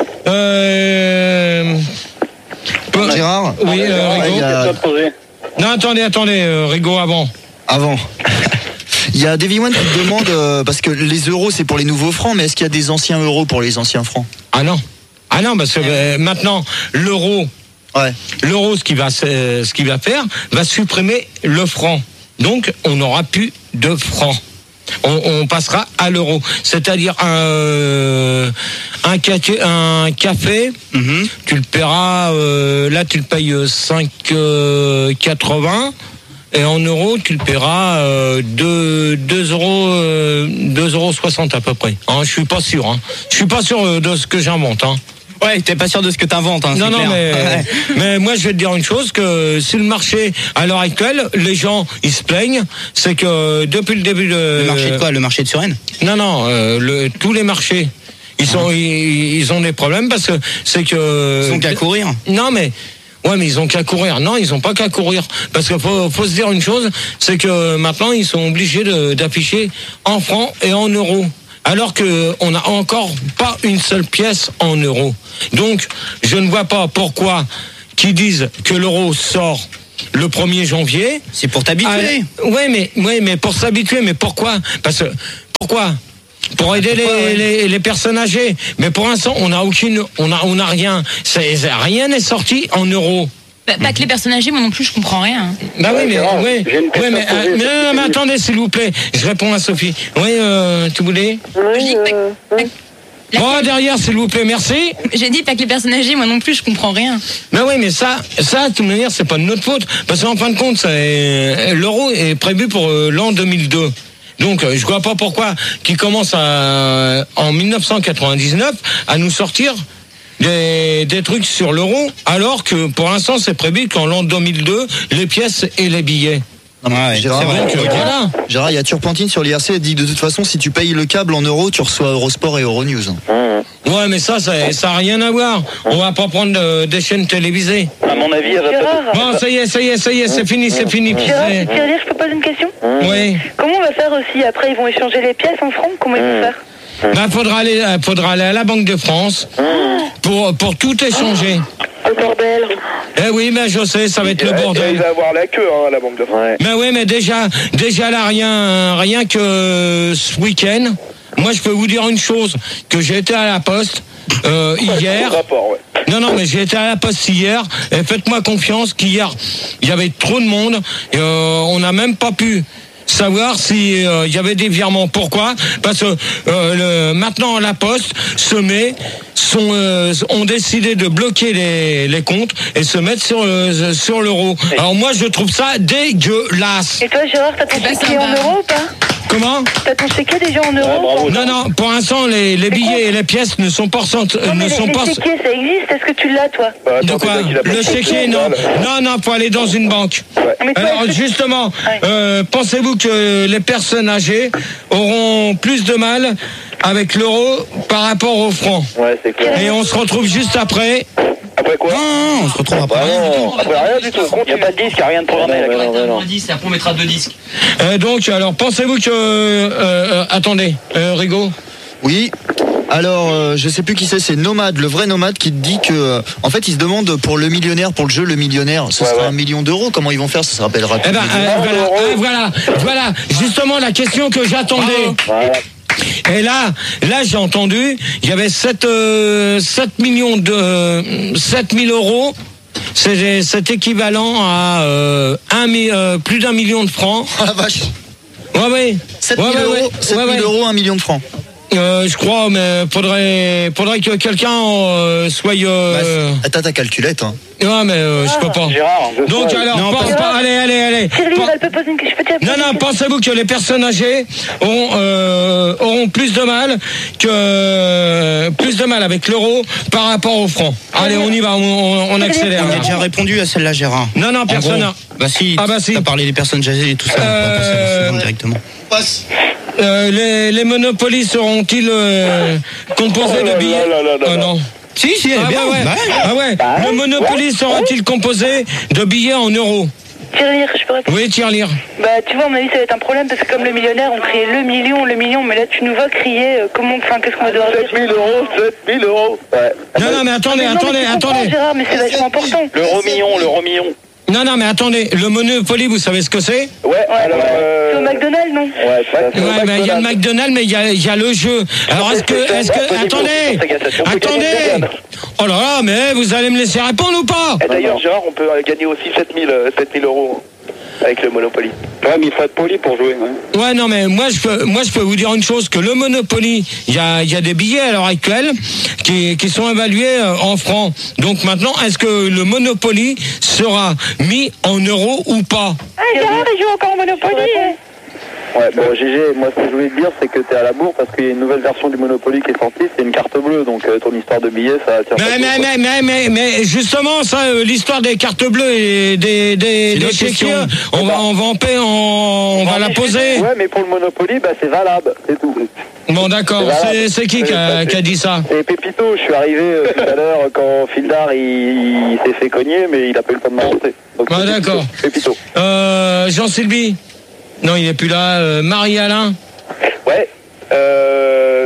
Euh, peu- Gérard. Oui, euh, il Rigaud. y a- Question à te poser. Non, attendez, attendez, euh, Rigaud avant. Avant. Il y a Davy One qui te demande, euh, parce que les euros c'est pour les nouveaux francs, mais est-ce qu'il y a des anciens euros pour les anciens francs? Ah non. Ah non, parce que euh, maintenant, l'euro, Ouais. l'euro, ce qu'il va, se- ce qu'il va faire, va supprimer le franc. Donc, on n'aura plus de francs. On, on passera à l'euro. C'est-à-dire un, euh, un, café, un café, Mhm. tu le paieras, euh, là tu le payes cinq quatre-vingts. Et en euros, tu le paieras euh, deux euros, euh, deux euros soixante à peu près. Hein, je suis pas sûr. Hein. Je suis pas sûr euh, de ce que j'invente. Hein. Ouais, t'es pas sûr de ce que t'inventes, hein, Non, c'est non, clair. mais, Ouais. mais moi je vais te dire une chose, que si le marché, à l'heure actuelle, les gens, ils se plaignent, c'est que depuis le début de... Le marché de quoi? Le marché de Suresnes? Non, non, euh, le, tous les marchés, ils, sont, ils, ils ont des problèmes parce que c'est que... Ils ont qu'à courir. Non, mais... Ouais, mais ils ont qu'à courir. Non, ils ont pas qu'à courir. Parce qu'il faut, faut se dire une chose, c'est que maintenant, ils sont obligés de- d'afficher en francs et en euros. alors qu'on n'a encore pas une seule pièce en euros. Donc, je ne vois pas pourquoi qu'ils disent que l'euro sort le premier janvier. C'est pour t'habituer. Ah, ouais, mais, ouais, mais pour s'habituer, mais pourquoi? Parce que, pourquoi? Pour aider les, ouais. les, les personnes âgées. Mais pour l'instant, on n'a aucune, on a, on a rien. C'est, rien n'est sorti en euros. Bah, pas que les personnes âgées, moi non plus, je comprends rien. Bah oui, mais, ouais, ouais, mais, euh, mais, non, non, mais attendez, s'il vous plaît. Je réponds à Sophie. Oui, euh, tu voulais? Oui, euh, oui. Oh, derrière, s'il vous plaît, merci. J'ai dit pas que les personnes âgées, moi non plus, je comprends rien. Mais oui, mais ça, ça, de toute manière, c'est pas de notre faute. Parce qu'en fin de compte, c'est, l'euro est prévu pour euh, l'an deux mille deux. Donc, euh, je vois pas pourquoi qu'ils commencent à, en dix-neuf cent quatre-vingt-dix-neuf à nous sortir des, des trucs sur l'euro, alors que pour l'instant, c'est prévu qu'en l'an deux mille deux, les pièces et les billets. Ouais, Gérard, c'est vrai que, okay. voilà. Gérard, il y a Turpentine sur l'I R C, elle dit que de toute façon, si tu payes le câble en euros, tu reçois Eurosport et Euronews. Mmh. Ouais, mais ça, ça n'a rien à voir. On va pas prendre euh, des chaînes télévisées. À mon avis, elle va pas... Bon, ça y est, ça y est, ça y est, c'est fini, c'est fini. Gérard, Gérard, je peux poser une question? Oui. Comment on va faire aussi? Après, ils vont échanger les pièces en francs? Comment ils vont faire? Bah, faudra aller, faudra aller à la Banque de France pour, pour tout échanger. Le bordel. Eh oui, mais je sais, ça va être le bordel. Il va avoir la queue, hein, la Banque de France. Mais oui, mais déjà, déjà là, rien, rien que ce week-end, moi, je peux vous dire une chose, que j'ai été à la Poste euh, hier. Rapport, ouais. Non, non, mais j'ai été à la Poste hier, et faites-moi confiance qu'hier, il y avait trop de monde, et euh, on n'a même pas pu savoir si il euh, y avait des virements. Pourquoi? Parce que euh, le, maintenant la Poste se met, sont, euh, ont décidé de bloquer les, les comptes et se mettre sur, euh, sur l'euro. Alors moi je trouve ça dégueulasse. Et toi Gérard, t'as ton chéquier en euros ou pas? Comment? T'as ton chéquier déjà en euros? Ouais, bravo, non, non, pour l'instant les, les billets et les pièces ne sont pas... Non, mais ne les, sont les pas... chéquiers ça existe, est-ce que tu l'as toi? Bah, attends, de quoi? Le chéquier, non. Non, non, faut aller dans une banque. Ouais. Alors justement, euh, pensez-vous que les personnes âgées auront plus de mal avec l'euro par rapport au franc? Ouais, c'est clair. Et on se retrouve juste après. Après quoi? Non, on se retrouve après. Bah non, après rien du tout. Il n'y a pas de disque, il n'y a rien de programmé. On va mettre un disque et après on mettra deux disques. Euh, donc, alors, pensez-vous que... Euh, euh, attendez, euh, Rigaud? Oui. Alors, euh, je sais plus qui c'est, c'est Nomade, le vrai Nomade, qui dit que, euh, en fait, il se demande pour le millionnaire, pour le jeu Le Millionnaire, ce ouais, sera ouais. un million d'euros. Comment ils vont faire? Ça se rappellera. Eh ben, euh, voilà, euh, voilà, voilà, justement la question que j'attendais. Voilà. Et là, là j'ai entendu, il y avait sept, euh, sept millions de euh, sept mille euros. C'est, c'est équivalent à euh, un, euh, plus d'un million de francs. Oh la vache. Ouais, ouais. sept ouais, mille ouais, euros, ouais. sept mille ouais, ouais. euros, un million de francs. Euh, je crois, mais faudrait, faudrait que quelqu'un euh, soit. Euh... Bah, t'as ta calculette, hein. Ouais, mais euh, je peux pas. Gérard, je Donc sais. alors, Non, pense pas- pas. Allez, allez, allez. Sylvie, Pen- elle peut poser une question. Je peux te Non, non, pensez-vous que les personnes âgées auront, euh, auront plus de mal que plus de mal avec l'euro par rapport au franc. Allez, on y va, on, on accélère. On a déjà répondu à celle-là, Gérard. Non, non, En personne. gros, Bah si, Ah bah si. t'as parlé des personnes âgées et tout ça. Euh, on va passer à la seconde directement. Euh, les, les monopolies seront-ils euh, composés Oh là de billets? là là là là Oh là. non. Si, si, elle est Ah bien. ouais, ouais. Bah ouais. Ah ouais. Bah Le ouais. Monopoly sera-t-il composé de billets en euros? Tirelire, je peux répondre. Oui, tire-lire. Bah, tu vois, à mon avis, ça va être un problème parce que comme le millionnaire, on criait le million, le million, mais là, tu nous vas crier euh, comment, enfin, qu'est-ce qu'on va devoir dire? sept mille euros, sept mille euros. Ouais. Non, non, mais attendez, Mais non, attendez, mais tu comprends, attendez. Gérard, mais c'est vachement important. L'euro million, l'euro million. Non, non, mais attendez. Le Monopoly, vous savez ce que c'est? Ouais, alors. Euh... C'est au McDonald's, non? Ouais, c'est Ouais, mais il y a le McDonald's, mais il y a, il y a le jeu. Alors, est-ce que, est-ce que, attendez, attendez. Oh là là, mais vous allez me laisser répondre ou pas? Et d'ailleurs, Gérard, on peut gagner aussi sept mille euros avec le Monopoly. Ouais, mais il faut être poli pour jouer. Ouais, Ouais, non, mais moi je peux, moi je peux vous dire une chose, que le Monopoly, il y a, il y a des billets à l'heure actuelle qui, qui sont évalués euh, en francs. Donc maintenant, est-ce que le Monopoly sera mis en euros ou pas? Ah, Gérard, il joue encore au Monopoly. Ouais, bon, G G, moi ce que je voulais te dire, c'est que t'es à la bourre parce qu'il y a une nouvelle version du Monopoly qui est sortie, c'est une carte bleue, donc euh, ton histoire de billets, ça attire Mais, pas mais, trop, mais, mais, mais, mais justement, ça, euh, l'histoire des cartes bleues et des, des, des chéquiers, on va, on va en paix, on, on va la poser. Ouais, mais pour le Monopoly, bah c'est valable, c'est tout. Bon, d'accord, c'est, c'est qui qui a, qui a dit ça? C'est Pépito, je suis arrivé euh, tout à l'heure quand Fildar il, il s'est fait cogner, mais il a pas eu le temps de m'arrêter. Donc, Ah, c'est d'accord. Pépito. Pépito. Euh, Jean-Sylvie? Non, il est plus là. Euh, Marie-Alain? Ouais, euh,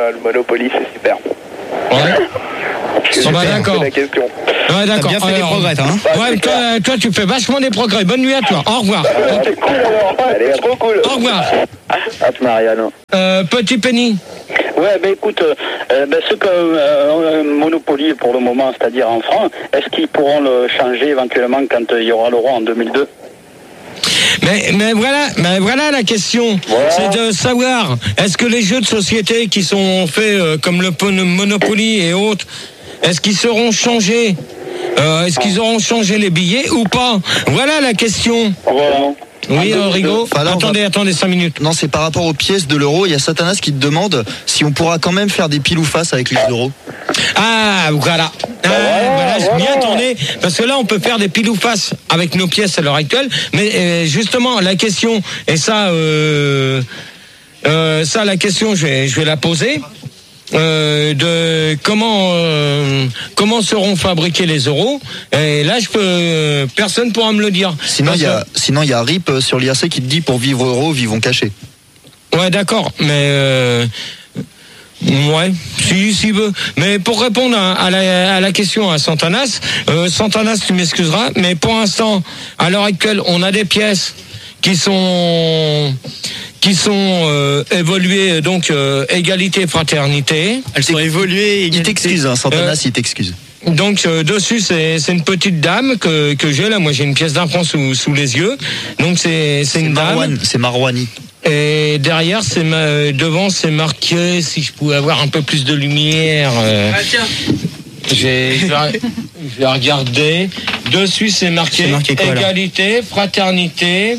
euh, le Monopoly, c'est super. Ouais. On va d'accord. La question. Ouais, d'accord. T'as bien fait des Alors, progrès, toi, hein. Ouais, toi, toi, tu fais vachement des progrès. Bonne nuit à toi. Au revoir. C'est cool alors. Allez, trop cool. Au revoir. Hop, Marianne. Euh, petit Penny. Ouais, ben écoute, euh, ben, ce que euh, Monopoly pour le moment, c'est-à-dire en francs, est-ce qu'ils pourront le changer éventuellement quand il y aura l'euro en deux mille deux? Mais, mais voilà, mais voilà la question. Voilà. C'est de savoir, est-ce que les jeux de société qui sont faits euh, comme le Monopoly et autres, est-ce qu'ils seront changés euh, Est-ce qu'ils auront changé les billets ou pas? Voilà la question. Voilà. Oui, euh, Rigaud. Enfin, là, on attendez, va- attendez cinq minutes. Non, c'est par rapport aux pièces de l'euro. Il y a Satanas qui te demande si on pourra quand même faire des piles ou face avec les euros. Ah, voilà. Ah, voilà, je m'y attendais. Parce que là, on peut faire des pile ou face avec nos pièces à l'heure actuelle. Mais euh, justement, la question, et ça, euh, euh, ça, la question, je vais, je vais la poser. Euh, de comment euh, comment seront fabriqués les euros, et là je peux euh, personne pourra me le dire. Sinon, il y a, sinon, il y a Rip euh, sur l'I A C qui te dit pour vivre euro, vivons cachés. Ouais, d'accord, mais euh, ouais, si, si veut. Mais pour répondre à, à, la, à la question à Santanas, euh, Santanas, tu m'excuseras, mais pour l'instant, à l'heure actuelle, on a des pièces qui sont qui sont euh, évoluées, donc euh, égalité, fraternité. Elles sont évoluées. Il t'excuse, hein, Santanas, Euh, il t'excuse. Donc euh, dessus c'est c'est une petite dame que que j'ai là. Moi j'ai une pièce d'un franc sous sous les yeux. Donc c'est c'est C'est une dame. Marwan, c'est Marwani. Et derrière, c'est ma... devant, c'est marqué. Si je pouvais avoir un peu plus de lumière. Euh... Ah tiens. J'ai, je vais, je vais regarder. Dessus, c'est marqué, C'est marqué quoi, là égalité, fraternité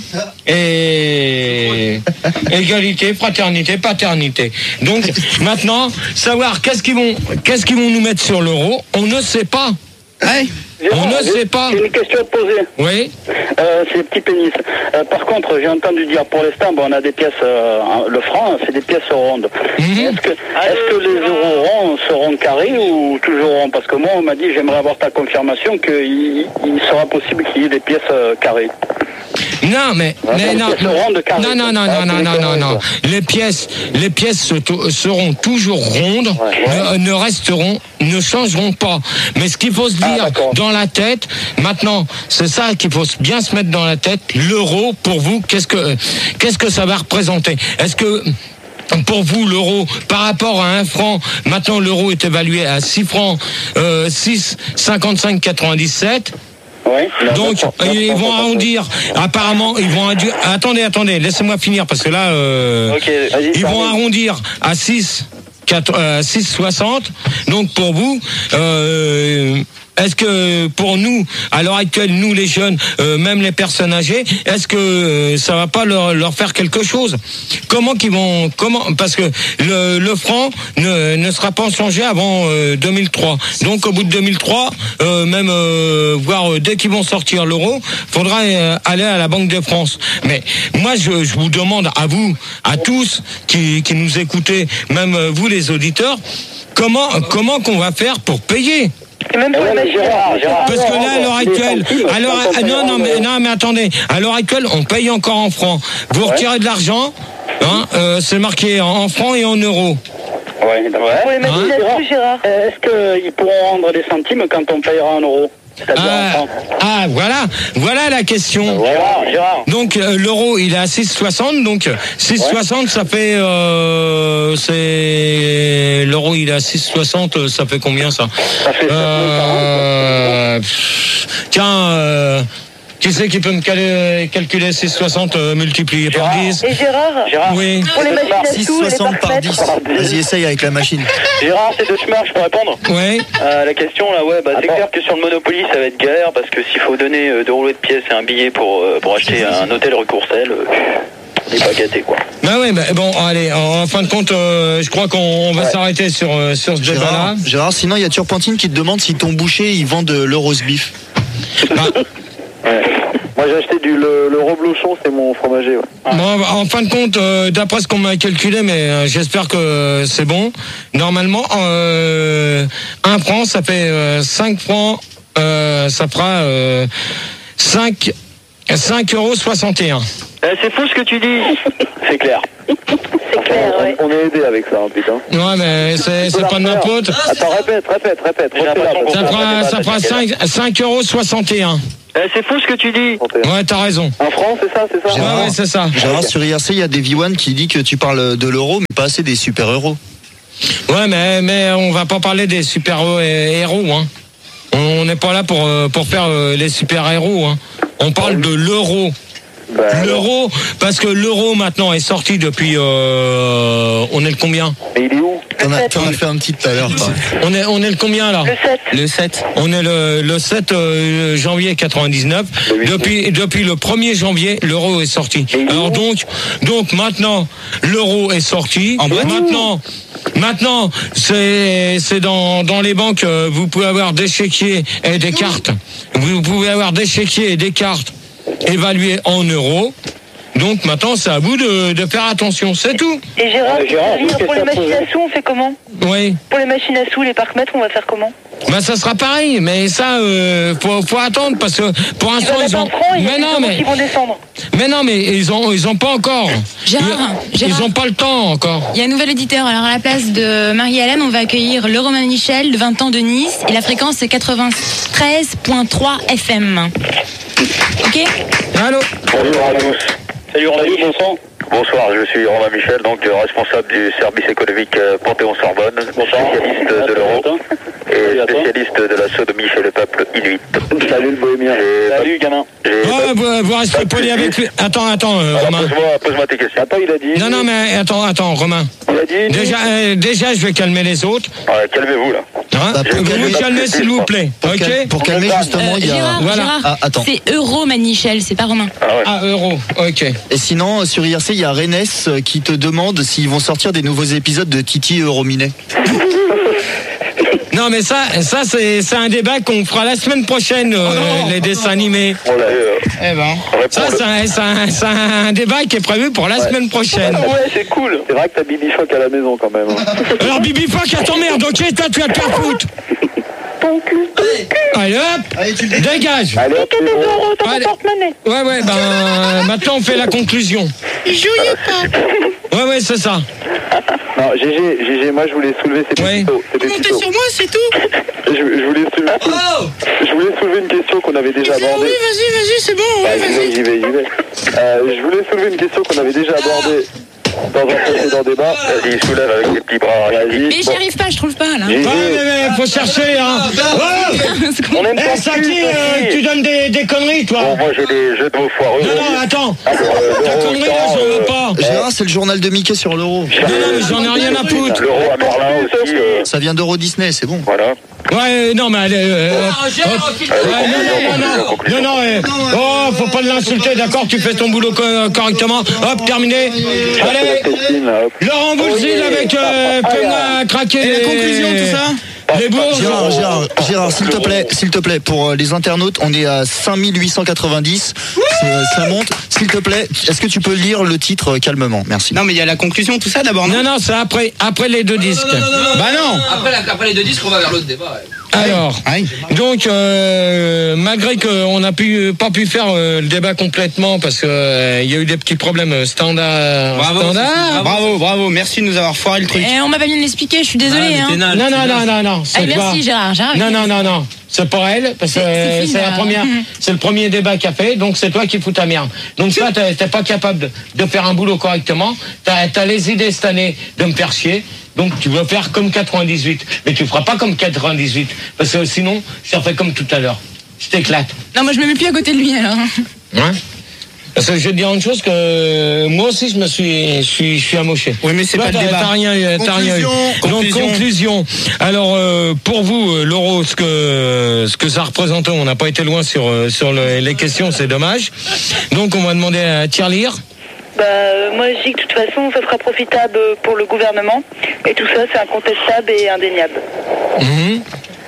et égalité, fraternité, paternité. Donc maintenant, savoir qu'est-ce qu'ils vont, qu'est-ce qu'ils vont nous mettre sur l'euro, on ne sait pas. Ouais. On ne sait pas. J'ai une question à te poser. Oui. Euh, c'est petit pénis. Euh, par contre, j'ai entendu dire pour l'instant, bon, on a des pièces, euh, le franc, c'est des pièces rondes. Mhm. Est-ce que, est-ce que les euros ronds seront carrés ou toujours ronds? Parce que moi, on m'a dit, j'aimerais avoir ta confirmation qu'il il sera possible qu'il y ait des pièces euh, carrées. Non, mais, mais des non, pièces rondes carrées, non, non, non, quoi. non, Ah, non, c'est non, des non, non. carrés, Les pièces, les pièces se to- seront toujours rondes, Ouais. ne, ne resteront, ne changeront pas. Mais ce qu'il faut se Ah, dire d'accord. dans la tête, maintenant, c'est ça qu'il faut bien se mettre dans la tête. L'euro, pour vous, qu'est-ce que, qu'est-ce que ça va représenter? Est-ce que pour vous, l'euro, par rapport à un franc, maintenant l'euro est évalué à six francs, euh, six cinquante-cinq quatre-vingt-dix-sept. Ouais. Donc, ils vont arrondir. Apparemment, ils vont arrondir. Attendez, attendez, laissez-moi finir parce que là, euh, Ok, vas-y. ils vont termine. arrondir à six, quatre, euh, six soixante. Donc, pour vous, euh, est-ce que pour nous, à l'heure actuelle, nous les jeunes, euh, même les personnes âgées, est-ce que euh, ça va pas leur, leur faire quelque chose? Comment qu'ils vont, comment, parce que le, le franc ne, ne sera pas changé avant euh, deux mille trois. Donc au bout de deux mille trois, euh, même euh, voire euh, dès qu'ils vont sortir l'euro, faudra euh, aller à la Banque de France. Mais moi, je, je vous demande à vous, à tous qui, qui nous écoutez, même euh, vous les auditeurs, comment comment qu'on va faire pour payer? Et même pour Ouais, les mais machines. Gérard, Gérard, Parce que là, à l'heure les actuelle, centimes, à l'heure, quand on ah, non, paye non, en mais, euros. non, mais attendez, à l'heure actuelle, on paye encore en francs. Vous Ouais. retirez de l'argent, hein, euh, c'est marqué en, en francs et en euros. Ouais, d'accord. Pour les machines Hein là-dessus, Gérard. Euh, Est-ce qu'ils pourront rendre des centimes quand on payera en euros? C'est-à-dire en Ah, francs. ah, voilà, voilà la question. Gérard, Gérard. Donc euh, l'euro il est à six soixante, donc six soixante ça fait euh, c'est l'euro il est à six soixante, ça fait combien ça? Ça fait Euh, pff, tiens, euh, qui c'est qui peut me caler- calculer six soixante euh, multiplié par Gérard. dix? Et Gérard, Oui. pour les machines à six sous, les soixante par dix. parfaites. Vas-y, essaye avec la machine. Gérard, c'est de Schmar, je peux répondre Ouais. Euh, la question là, ouais, bah, c'est Attends. clair que sur le Monopoly ça va être galère parce que s'il faut donner euh, deux rouleaux de pièces et un billet pour, euh, pour acheter un hôtel rue Courcelles, euh, on n'est pas gâté quoi. Bah ouais, bah, bon, allez, en, en fin de compte, euh, je crois qu'on on va s'arrêter sur, euh, sur ce débat-là. Gérard, Gérard, sinon il y a Turpentine qui te demande si ton boucher il vend de l'euros beef. Bah, Ouais. Moi j'ai acheté du le, le Roblochon, c'est mon fromager. Ouais. bon, en fin de compte, euh, d'après ce qu'on m'a calculé, mais euh, j'espère que c'est bon. Normalement, euh, un franc, ça fait euh, cinq francs, euh, ça fera euh, cinq euros soixante et un. Eh, c'est fou ce que tu dis. C'est clair. C'est clair, ouais. on est aidé avec ça, hein, putain. Ouais, mais c'est, c'est pas de ma faute. Attends, répète, répète, répète. Ça fera, ça fera cinq euros soixante et un. Eh, c'est fou ce que tu dis. Ouais, t'as raison. En France, c'est ça, c'est ça. Ouais, ouais, c'est ça. Gérard, sur I R C, il y a des V un qui dit que tu parles de l'euro, mais pas assez des super-héros. Ouais, mais, mais on va pas parler des super-héros, hein. On n'est pas là pour, pour faire les super-héros, hein. On parle de l'euro. Bah, L'euro, parce que l'euro maintenant est sorti depuis. Euh, on est le combien? Mais il est où? T'en as, t'en as fait un petit tout à l'heure. On est, on est le combien là? Le sept. Le sept. On est le, le sept euh, janvier quatre-vingt-dix-neuf. Depuis, depuis le premier janvier, l'euro est sorti. Alors donc, donc maintenant, l'euro est sorti. Maintenant, maintenant, c'est, c'est dans, dans les banques, euh, vous pouvez avoir des chéquiers et des cartes. Vous pouvez avoir des chéquiers et des cartes évalués en euros. Donc maintenant, c'est à vous de, de faire attention, c'est tout. Et Gérard, Ouais, Gérard, pour, qu'est-ce que pour les ça machines pose à sous, on fait comment? Oui. Pour les machines à sous, les parcs-mètres, on va faire comment? Ben ça sera pareil, mais ça, euh, faut, faut attendre parce que pour Il l'instant va ils mettre ont. un franc, il y a Mais des non, euros mais qui vont descendre. mais non, mais ils ont, ils ont pas encore. Gérard, ils, Gérard. ils ont pas le temps encore. Il y a un nouvel auditeur. Alors, à la place de Marie-Hélène, on va accueillir le Romain Michel de vingt ans de Nice. Et la fréquence, c'est quatre-vingt-treize virgule trois F M. Ok? Allô. Bonjour à tous. Salut Romain, bonsoir. Bonsoir, je suis Romain Michel, donc responsable du service économique Panthéon-Sorbonne, spécialiste de l'euro et spécialiste de la sodomie chez le peuple inuit. Salut le bohémien. Salut gamin. Ouais, vous, vous restez poli avec lui. Attends, attends, euh, Alors, Romain. pose-moi, pose-moi tes questions. Attends, il a dit. Non, non, mais attends, attends, Romain. Il a dit. Déjà, euh, déjà, je vais calmer les autres. Ouais, calmez-vous là. Hein Bah, pour vous calmer- vous calmez, s'il vous plaît. Pour, Ok. cal- pour calmer, justement, il y a. Gérard, Voilà. Gérard, Ah, attends. c'est Euro Manichel, c'est pas Romain. Ah ouais. Ah, euro. Ok. Et sinon, sur I R C, il y a Rennes euh, qui te demande s'ils vont sortir des nouveaux épisodes de Titi Eurominet. Non, mais ça, ça c'est, c'est un débat qu'on fera la semaine prochaine, euh, les dessins animés. On l'a euh, Eh ben. Ça, c'est un, c'est, un, c'est un débat qui est prévu pour la semaine prochaine. Ouais, c'est cool. C'est vrai que t'as Bibi Choc à la maison quand même. hein. Alors, Bibi Fock, à ton merde, ok, toi, tu vas te faire foutre. Ton cul. Allez, hop, dégage. Allez, hop, Que des euros dans Allez. mon porte-monnaie. Ouais, ouais, ben, maintenant, on fait la conclusion. Ouais, ouais, c'est ça. Non, G G, G G, moi je voulais soulever ces Ouais. tutos. Ces tutos. moi, c'est tout. Je, je voulais soulever, je voulais soulever une question qu'on avait déjà abordée. vas-y, vas-y, c'est bon. Ah, j'y vais, j'y vais, j'y vais. Euh, je voulais soulever une question qu'on avait déjà abordée dans un précédent débat. Vas-y, soulève avec tes petits bras. Vas-y. Mais j'y arrive pas, je trouve pas, là. G G, Ouais, mais, mais, faut chercher, hein. Ouais. on aime Eh, pas Saki, euh, tu donnes des, des conneries, toi. Bon, moi j'ai des jeux de mots foireux. Non, non, attends. Alors, euh, Ta l'euro, connerie, là, tant, je euh, veux pas. Gérard, c'est le journal de Mickey sur l'euro. Non, non, mais j'en ai rien à foutre. L'euro à Merlin aussi. euh, Ça vient d'Euro Disney, c'est bon. Voilà. Ouais, non, mais allez. Euh, Ah, Gérard, hop. file- Ouais, non, non, non, non, non, non, eh. Oh, faut pas l'insulter, d'accord, tu fais ton boulot co- correctement. Hop, terminé. Allez, Christine, là, hop. Laurent Boulzil avec euh, fais-moi craquer les... conclusion, tout ça Les bourses. Gérard, Gérard, Gérard, s'il te plaît, s'il te plaît, pour euh, les internautes, on est à cinq mille huit cent quatre-vingt-dix. C'est, euh, Ça monte. S'il te plaît, est-ce que tu peux lire le titre euh, calmement? Merci. Non, mais il y a la conclusion, tout ça d'abord, non? Non, non, c'est après, après les deux disques. Bah non. Après, la- après les deux disques, on va vers l'autre débat. ouais. Alors, Aïe. donc, euh, malgré qu'on n'a pu, pas pu faire euh, le débat complètement parce qu'il y a eu des petits problèmes standard, Bravo, standard. bravo, bravo, merci de nous avoir foiré le truc. Et on m'a pas bien l'expliquer, je suis désolée. Ah, mais t'es Hein. naze, Non, t'es non, naze. non, non, non, c'est Allez, pas- merci Gérard. Gérard Non, non, non, non. C'est pour elle, parce que C'est- c'est euh, fini, c'est la là. première, Mhm. c'est le premier débat qu'elle fait, donc c'est toi qui fous ta merde. Donc toi, t'es t'es pas capable de, de faire un boulot correctement. T'as as les idées cette année de me faire chier. Donc tu veux faire comme quatre-vingt-dix-huit, mais tu feras pas comme quatre-vingt-dix-huit, parce que sinon, je refais comme tout à l'heure. Je t'éclate. Non, moi je me mets plus à côté de lui alors. Hein? Parce que je vais te dire une chose que moi aussi je me suis, je suis, je suis amoché. Oui, mais c'est Toi, pas le t'as- débat. T'as rien, eu, t'as rien eu. Conclusion, Donc conclusion. conclusion. Alors euh, pour vous, euh, l'euro, ce que ce que ça représente, on n'a pas été loin sur euh, sur le- les questions, c'est dommage. Donc on va demander à Tirelire. Bah, euh, moi, je dis que de toute façon, ça sera profitable pour le gouvernement. Et tout ça, c'est incontestable et indéniable. Mhm.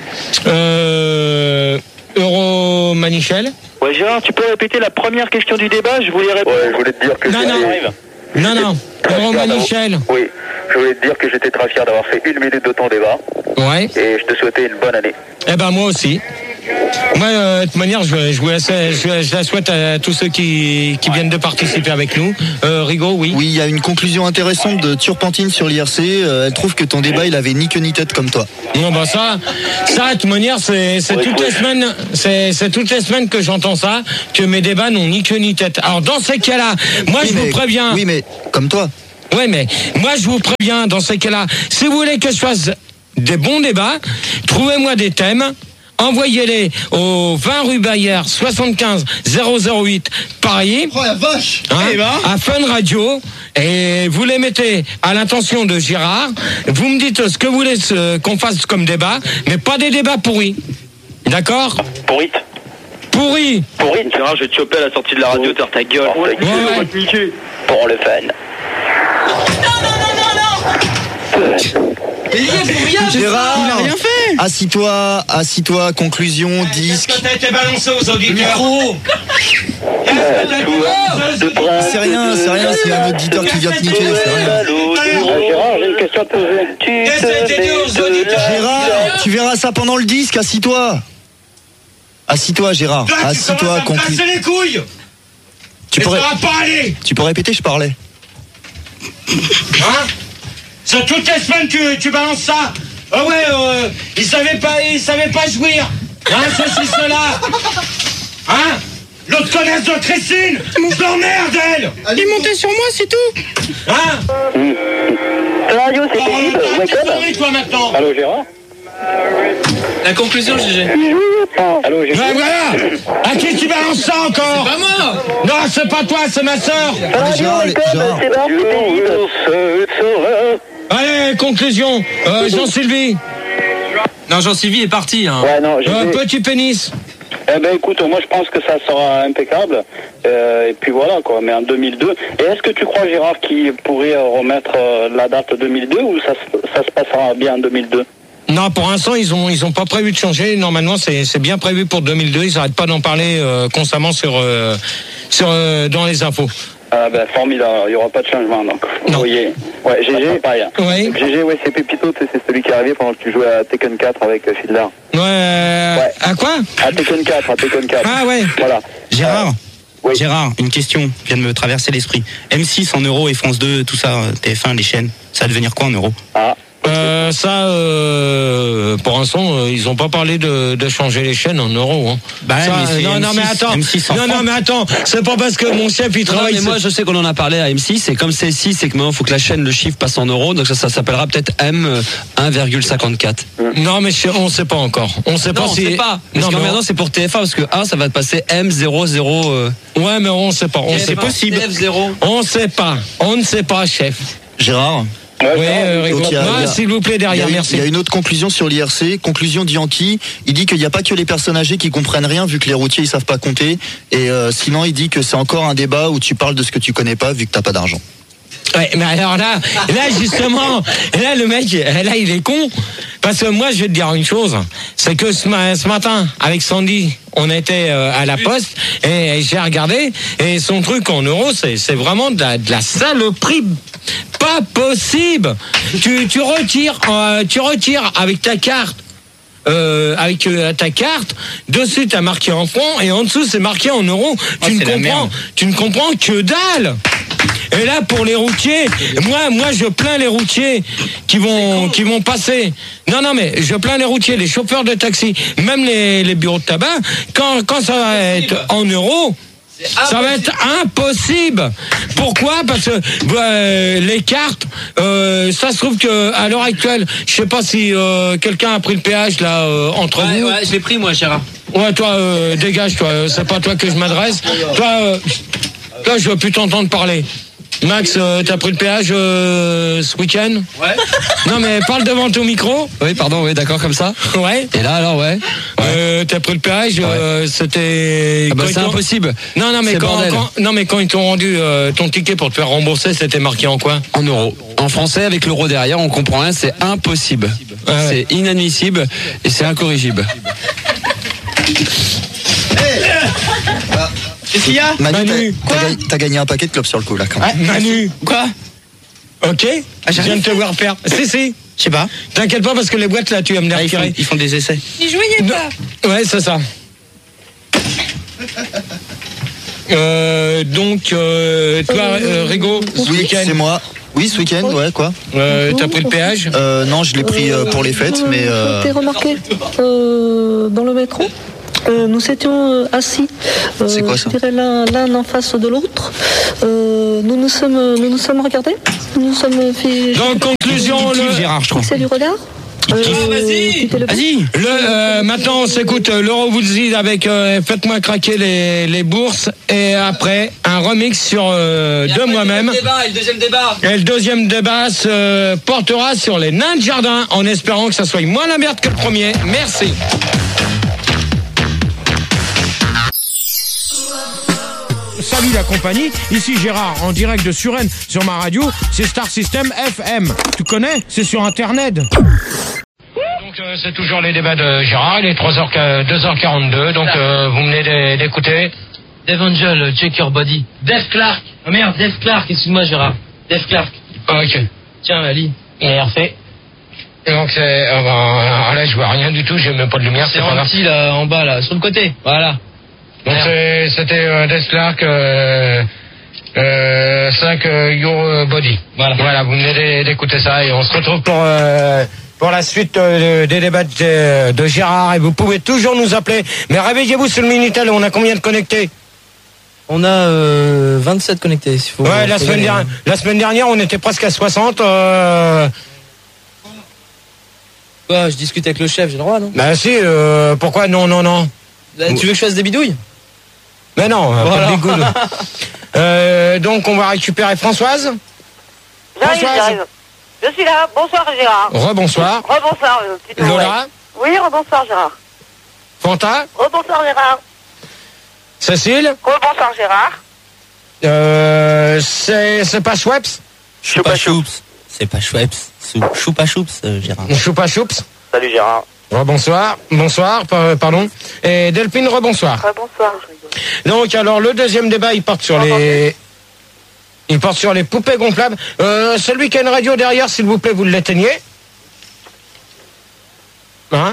Euh, Euro Manichel. Ouais, Gérard, tu peux répéter la première question du débat? Je voulais répondre. Ouais, je voulais te dire que Non, j'étais- non. Non, non. Euro Manichel. Oui, je voulais te dire que j'étais très fier d'avoir fait une minute de ton débat Ouais. et je te souhaitais une bonne année. Eh ben moi aussi. Moi, euh, de toute manière, je, je, vous laisse, je, je la souhaite à tous ceux qui, qui viennent de participer avec nous. Euh, Rigaud, oui. Oui, il y a une conclusion intéressante de Turpentine sur l'I R C. Euh, elle trouve que ton débat, il avait ni queue ni tête comme toi. Non, bah ça, ça, de toute manière, c'est, c'est toutes les semaines, c'est, c'est toutes les semaines que j'entends ça, que mes débats n'ont ni queue ni tête. Alors, dans ces cas-là, moi, oui, je mais, vous préviens. Oui, mais comme toi. Oui, mais moi, je vous préviens, dans ces cas-là, si vous voulez que je fasse des bons débats, trouvez-moi des thèmes. Envoyez-les au vingt rue Bayard, soixante-quinze zéro zéro huit Paris. Oh la vache, hein, eh ben. à Fun Radio. Et vous les mettez à l'intention de Gérard. Vous me dites ce que vous voulez qu'on fasse comme débat, mais pas des débats pourris. D'accord ? Pourrit. Pourris. Pourrit. Gérard, je vais te choper à la sortie de la radio, t'as ta gueule. Ouais, ouais. Pour le fun. Mais il y a pour rien, Gérard, Il a rien fait. assis-toi, assis-toi, conclusion, disque. Qu'est-ce que t'as été balancé aux auditeurs ? C'est rien, c'est rien, c'est un auditeur qui vient te niquer, c'est rien. Gérard, j'ai une question à te poser. Qu'est-ce que t'as dit aux auditeurs ? Gérard, tu verras ça pendant le disque, assis-toi. Assis-toi, Gérard, assis-toi, conclu. Casser les couilles. Tu pourrais, pas aller. tu peux répéter, je parlais. Hein ? C'est toutes les semaines tu, tu balances ça. Ah ouais, euh, ils savaient pas, ils savaient pas jouir. Hein, ceci, cela. Hein ? L'autre connaisse de Christine. Je l'emmerde, elle. Il montait sur moi, c'est tout. Hein ? La radio, c'est Oh, possible. t'as Ouais, une connerie, toi, maintenant. Allô, Gérard? La conclusion, G G. Allô, Gérard? Ben voilà. À qui tu balances ça encore ? Pas moi. Non, c'est pas toi, c'est ma sœur. La radio, Gérard, ouais, comme, Gérard. c'est bon, c'est pénible. Allez, conclusion. Euh, Jean-Sylvie. Non, Jean-Sylvie est parti. Hein. Ouais, non, j'ai Euh, fait- petit pénis. Eh ben écoute, moi je pense que ça sera impeccable. Euh, et puis voilà quoi, mais en deux mille deux. Et est-ce que tu crois, Gérard, qu'il pourrait euh, remettre euh, la date deux mille deux ou ça, se- ça se passera bien en deux mille deux? Non, pour l'instant, ils ont ils ont pas prévu de changer. Normalement, c'est c'est bien prévu pour deux mille deux. Ils n'arrêtent pas d'en parler euh, constamment sur euh, sur euh, dans les infos. Ah ben formidable, il n'y aura pas de changement donc. Non. Oui. Ouais, G G, pareil. Oui. G G, ouais, c'est Pépito, c'est celui qui est arrivé pendant que tu jouais à Tekken quatre avec euh, Fieldar. Ouais. Ouais. À quoi ? À Tekken quatre, à Tekken quatre. Ah ouais. Voilà. Gérard, Oui. Gérard, une question vient de me traverser l'esprit. M six en euros et France deux, tout ça, T F un, les chaînes, ça va devenir quoi en euros? Ah. Euh, ça, euh, pour l'instant, euh, ils ont pas parlé de, de changer les chaînes en euros. Hein. Bah, Ça, mais c'est non, non, M six, mais attends, M six en non, non, France. mais attends, c'est pas parce que mon chef il Non, travaille. mais moi je sais qu'on en a parlé à M six et comme c'est six, c'est que maintenant il faut que la chaîne, le chiffre passe en euros, donc ça, ça s'appellera peut-être M un virgule cinquante-quatre. Non, mais je- on sait pas encore. On sait Non, pas on si. sait pas. Parce Non, que mais maintenant c'est pour T F un parce que un ça va te passer M zéro zéro. Euh... on- ouais, mais on sait pas. On sait pas. possible. F zéro. On sait pas. On ne sait pas, chef. Gérard. Ouais, Oui, Gérard, euh, Rigaud. Donc, il y a- Moi, il y a- s'il vous plaît, Il y, derrière, a, merci. il y a une autre conclusion sur l'I R C, conclusion de Yankee. Il dit qu'il n'y a pas que les personnes âgées qui comprennent rien vu que les routiers ils savent pas compter. Et euh, sinon il dit que c'est encore un débat où tu parles de ce que tu connais pas vu que t'as pas d'argent. Ouais, mais alors là, là justement, là le mec, là il est con. Parce que moi je vais te dire une chose, c'est que ce, ma- ce matin avec Sandy, on était euh, à la poste et, j'ai regardé et son truc en euros, c'est c'est vraiment de la, de la saloperie, pas possible. Tu tu retires, euh, tu retires avec ta carte. Euh, avec euh, ta carte, dessus t'as marqué en francs et en dessous c'est marqué en euros. tu ne c'est la comprends, merde. tu ne comprends que dalle. Et là pour les routiers, moi moi je plains les routiers qui vont qui vont passer. Non non mais je plains les routiers, les chauffeurs de taxi, même les, les bureaux de tabac. Quand quand ça va être en euros. Ça va être impossible. Pourquoi ? Parce que euh, les cartes, euh, ça se trouve que à l'heure actuelle, je sais pas si euh, quelqu'un a pris le péage là euh, entre Ouais, vous. ouais, je l'ai pris moi, Gérard. Ouais, toi, euh, dégage, toi. euh, C'est pas à toi que je m'adresse. Toi, euh, toi, je veux plus t'entendre parler. Max, euh, t'as pris le péage euh, ce week-end ? Ouais. Non, mais parle devant ton micro. Oui, pardon, oui, d'accord, comme ça. Ouais. Et là, alors, ouais. Euh, t'as pris le péage. euh, C'était. Ah bah, quand c'est ils t'ont- impossible. Non, non, mais C'est quand, bordel. quand- non, mais quand ils t'ont rendu euh, ton ticket pour te faire rembourser, c'était marqué en quoi ? En euros. En français, avec l'euro derrière, on comprend rien, c'est impossible. Ouais. C'est inadmissible et c'est incorrigible. Qu'est-ce qu'il y a? Manu, Manu, t'as- t'as gagné- t'as gagné un paquet de clubs sur le coup là quand même. Manu. Quoi? Ok. Je viens de te voir faire. Si, si. Je sais pas. T'inquiète pas parce que les boîtes là, tu vas me les Ah, ils, font, retirer. ils font des essais. N'y jouiez pas. Ouais, c'est ça. Euh, donc, euh, toi, euh, Rigo, ce Oui, week-end, c'est moi. Oui, ce week-end, ouais, quoi. euh, t'as pris le péage? Euh, non, je l'ai pris euh, pour les fêtes, mais... Euh... T'es remarqué euh, dans le métro euh, nous étions euh, assis, euh, C'est quoi, je ça dirais l'un, l'un en face de l'autre. Euh, nous nous sommes, nous nous sommes regardés. Nous nous sommes fait. Donc, conclusion, le... Gérard, je crois. C'est du regard. Euh, vas-y, vas-y. Le, euh, maintenant, on s'écoute euh, l'Euro vous le dit avec euh, Faites-moi craquer les, les bourses. Et après, un remix sur euh, de moi-même. Le deuxième débat. Et le deuxième débat se portera sur les nains de jardin, en espérant que ça soit moins la merde que le premier. Merci. Salut la compagnie, ici Gérard, en direct de Suresnes sur ma radio, c'est Star System F M. Tu connais? C'est sur Internet. Donc euh, c'est toujours les débats de Gérard, il est trois heures, deux heures quarante-deux, donc euh, vous venez d'écouter. Dave Angel, Check Your Body. Dave Clark. Oh merde, Dave Clark, excuse-moi Gérard. Dave Clark. Ok. Tiens, Ali. Il est refait. Et donc c'est... Euh, ben, là je vois rien du tout, j'ai même pas de lumière, c'est C'est pas en grave. petit là, en bas là, sur le côté. Voilà. Donc c'est- c'était euh, Dave Clark, euh, euh, cinq euh, Your Body. Voilà. Voilà, vous venez d'é- d'écouter ça et on se retrouve pour, euh, pour la suite euh, des débats de, de Gérard. Et vous pouvez toujours nous appeler. Mais réveillez-vous sur le Minitel, on a combien de connectés? On a euh, vingt-sept connectés. S'il faut, Ouais, la faut semaine, gagner. dernière, la semaine dernière, on était presque à soixante. Euh... Quoi, je discute avec le chef, j'ai le droit, non? Bah si, euh, pourquoi non, non, non? Là, tu veux que je fasse des bidouilles? Mais non, euh, Voilà. pas de bigoud. euh, donc on va récupérer Françoise. J'arrive, Françoise. j'arrive. Je suis là. Bonsoir Gérard. Rebonsoir. Rebonsoir. euh, plutôt, Lola. ouais. Oui, rebonsoir Gérard. Fanta. Rebonsoir Gérard. Cécile. Rebonsoir Gérard. Euh, c'est c'est pas Schweppes. Choupa Choups. C'est pas Schweppes. Sou- Choupa Choups, euh, Gérard. Choupa Choups. Salut Gérard. Rebonsoir. Bonsoir, par- pardon. Et Delphine, rebonsoir. Rebonsoir. Donc alors le deuxième débat, il porte sur les... Il porte sur les poupées gonflables. Euh, celui qui a une radio derrière, s'il vous plaît, vous l'éteignez. Hein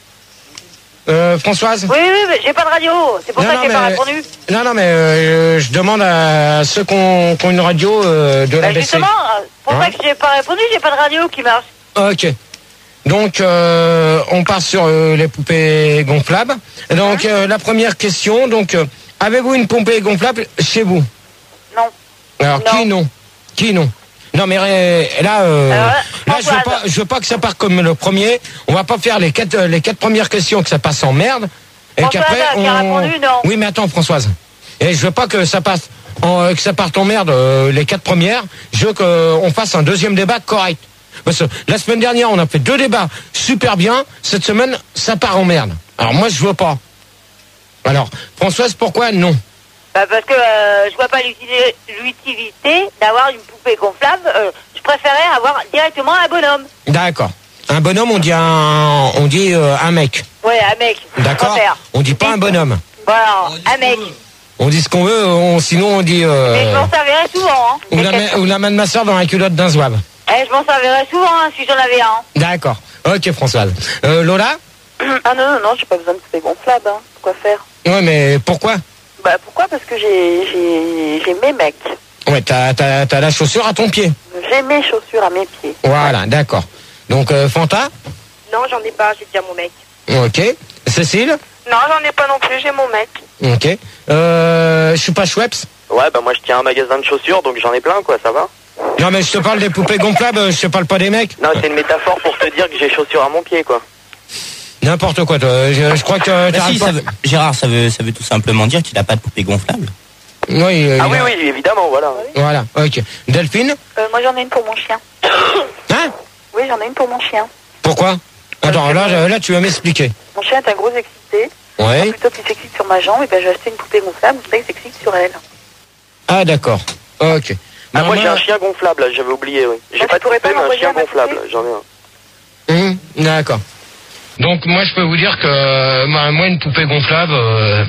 euh, Françoise? Oui, oui, mais j'ai pas de radio. C'est pour Non, ça non, que j'ai pas mais- répondu. Non, non, mais euh, je demande à ceux qui ont, qui ont une radio euh, de la Bah, baisser. justement, euh, c'est pour Hein ça que j'ai pas répondu. J'ai pas de radio qui marche. Ok. Donc, euh, on part sur euh, les poupées gonflables. Donc, euh, la première question, donc, euh, avez-vous une poupée gonflable chez vous? Non. Alors, Non. qui non? Qui non? Non, mais euh, là, euh, Alors, là, je veux Françoise. pas, je veux pas que ça parte comme le premier. On va pas faire les quatre, euh, les quatre premières questions que ça passe en merde. Et Françoise qu'après, qui a on... répondu, non. Oui, mais attends, Françoise. Et je veux pas que ça passe, en, euh, que ça parte en merde euh, les quatre premières. Je veux qu'on fasse un deuxième débat correct. Parce que la semaine dernière, on a fait deux débats super bien. Cette semaine, ça part en merde. Alors moi, je veux pas. Alors, Françoise, pourquoi non? Bah parce que euh, je vois pas l'utilité l'utilité d'avoir une poupée gonflable. Euh, je préférais avoir directement un bonhomme. D'accord. Un bonhomme, on dit un, on dit euh, un mec. Ouais, un mec. je D'accord. préfère. On dit pas un bonhomme. Voilà, un mec. On dit ce qu'on veut. On, sinon, on dit. Euh, Mais je m'en servirais souvent. Hein. ou, la, ma- ou la main de ma soeur dans la culotte d'un zouave. Eh, je m'en servirais souvent hein, si j'en avais un. D'accord. Ok, Françoise. Euh, Lola. Ah non, non, non, j'ai pas besoin de poupée gonflable. Hein. Pourquoi faire? Ouais, mais pourquoi? Bah pourquoi? Parce que j'ai j'ai j'ai mes mecs. Ouais, t'as t'as t'as la chaussure à ton pied. J'ai mes chaussures à mes pieds. Voilà, d'accord. Donc euh, Fanta. Non, j'en ai pas, j'ai déjà mon mec. Ok. Cécile. Non, j'en ai pas non plus, j'ai mon mec. Ok. Euh, je suis pas Schweppes. Ouais, bah moi je tiens un magasin de chaussures, donc j'en ai plein, quoi, ça va? Non, mais je te parle des poupées gonflables. Je te parle pas des mecs. Non, c'est une métaphore pour te dire que j'ai chaussures à mon pied, quoi. N'importe quoi. Toi. Je, je crois que Bah t'arrêtes si, pas. ça veut- Gérard, ça veut, ça veut tout simplement dire qu'il a pas de poupée gonflable. Oui. euh, Ah il oui, a- oui, évidemment, voilà. Voilà. Ok. Delphine. Euh, moi j'en ai une pour mon chien. Hein? Oui, j'en ai une pour mon chien. Pourquoi? Attends, là, là, tu vas m'expliquer. Mon chien est un gros excité. Ouais. Plutôt qu'il s'excite sur ma jambe, et ben j'ai acheté une poupée gonflable, c'est qu'il s'excite sur elle. Ah, d'accord. Ok. Ah, Non, moi j'ai un chien gonflable, là, j'avais oublié, oui. J'ai Moi, pas tu de pourrais poupée, pas mais un m'envoyer chien un gonflable, poupée j'en ai un. Hum, d'accord. Donc moi je peux vous dire que euh, moi moi, une poupée gonflable, euh,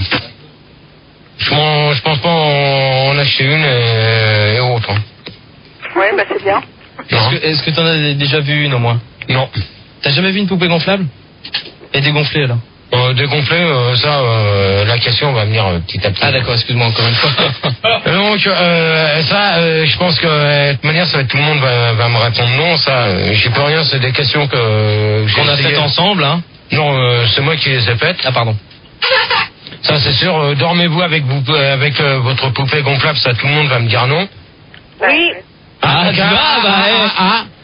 je, m'en- je pense pas en, en acheter une et, et autre. hein. Ouais, bah c'est bien. Est-ce que, est-ce que t'en as déjà vu une au moins? Non. T'as jamais vu une poupée gonflable? Elle est dégonflée alors. Euh, dégonfler, euh, ça, euh, la question va venir euh, petit à petit. Ah d'accord, excuse-moi encore une fois. Donc euh, ça, euh, je pense que euh, de toute manière, ça va être, tout le monde va, va me répondre non. Ça, euh, j'y peux rien. C'est des questions que euh, qu'on a faites ensemble, hein. Non, euh, c'est moi qui les ai faites. Ah pardon. Ça c'est sûr. Euh, dormez-vous avec vous, avec euh, votre poupée gonflable. Ça, tout le monde va me dire non. Oui. Ah, tu vas, bah, ah, eh. ah, ah.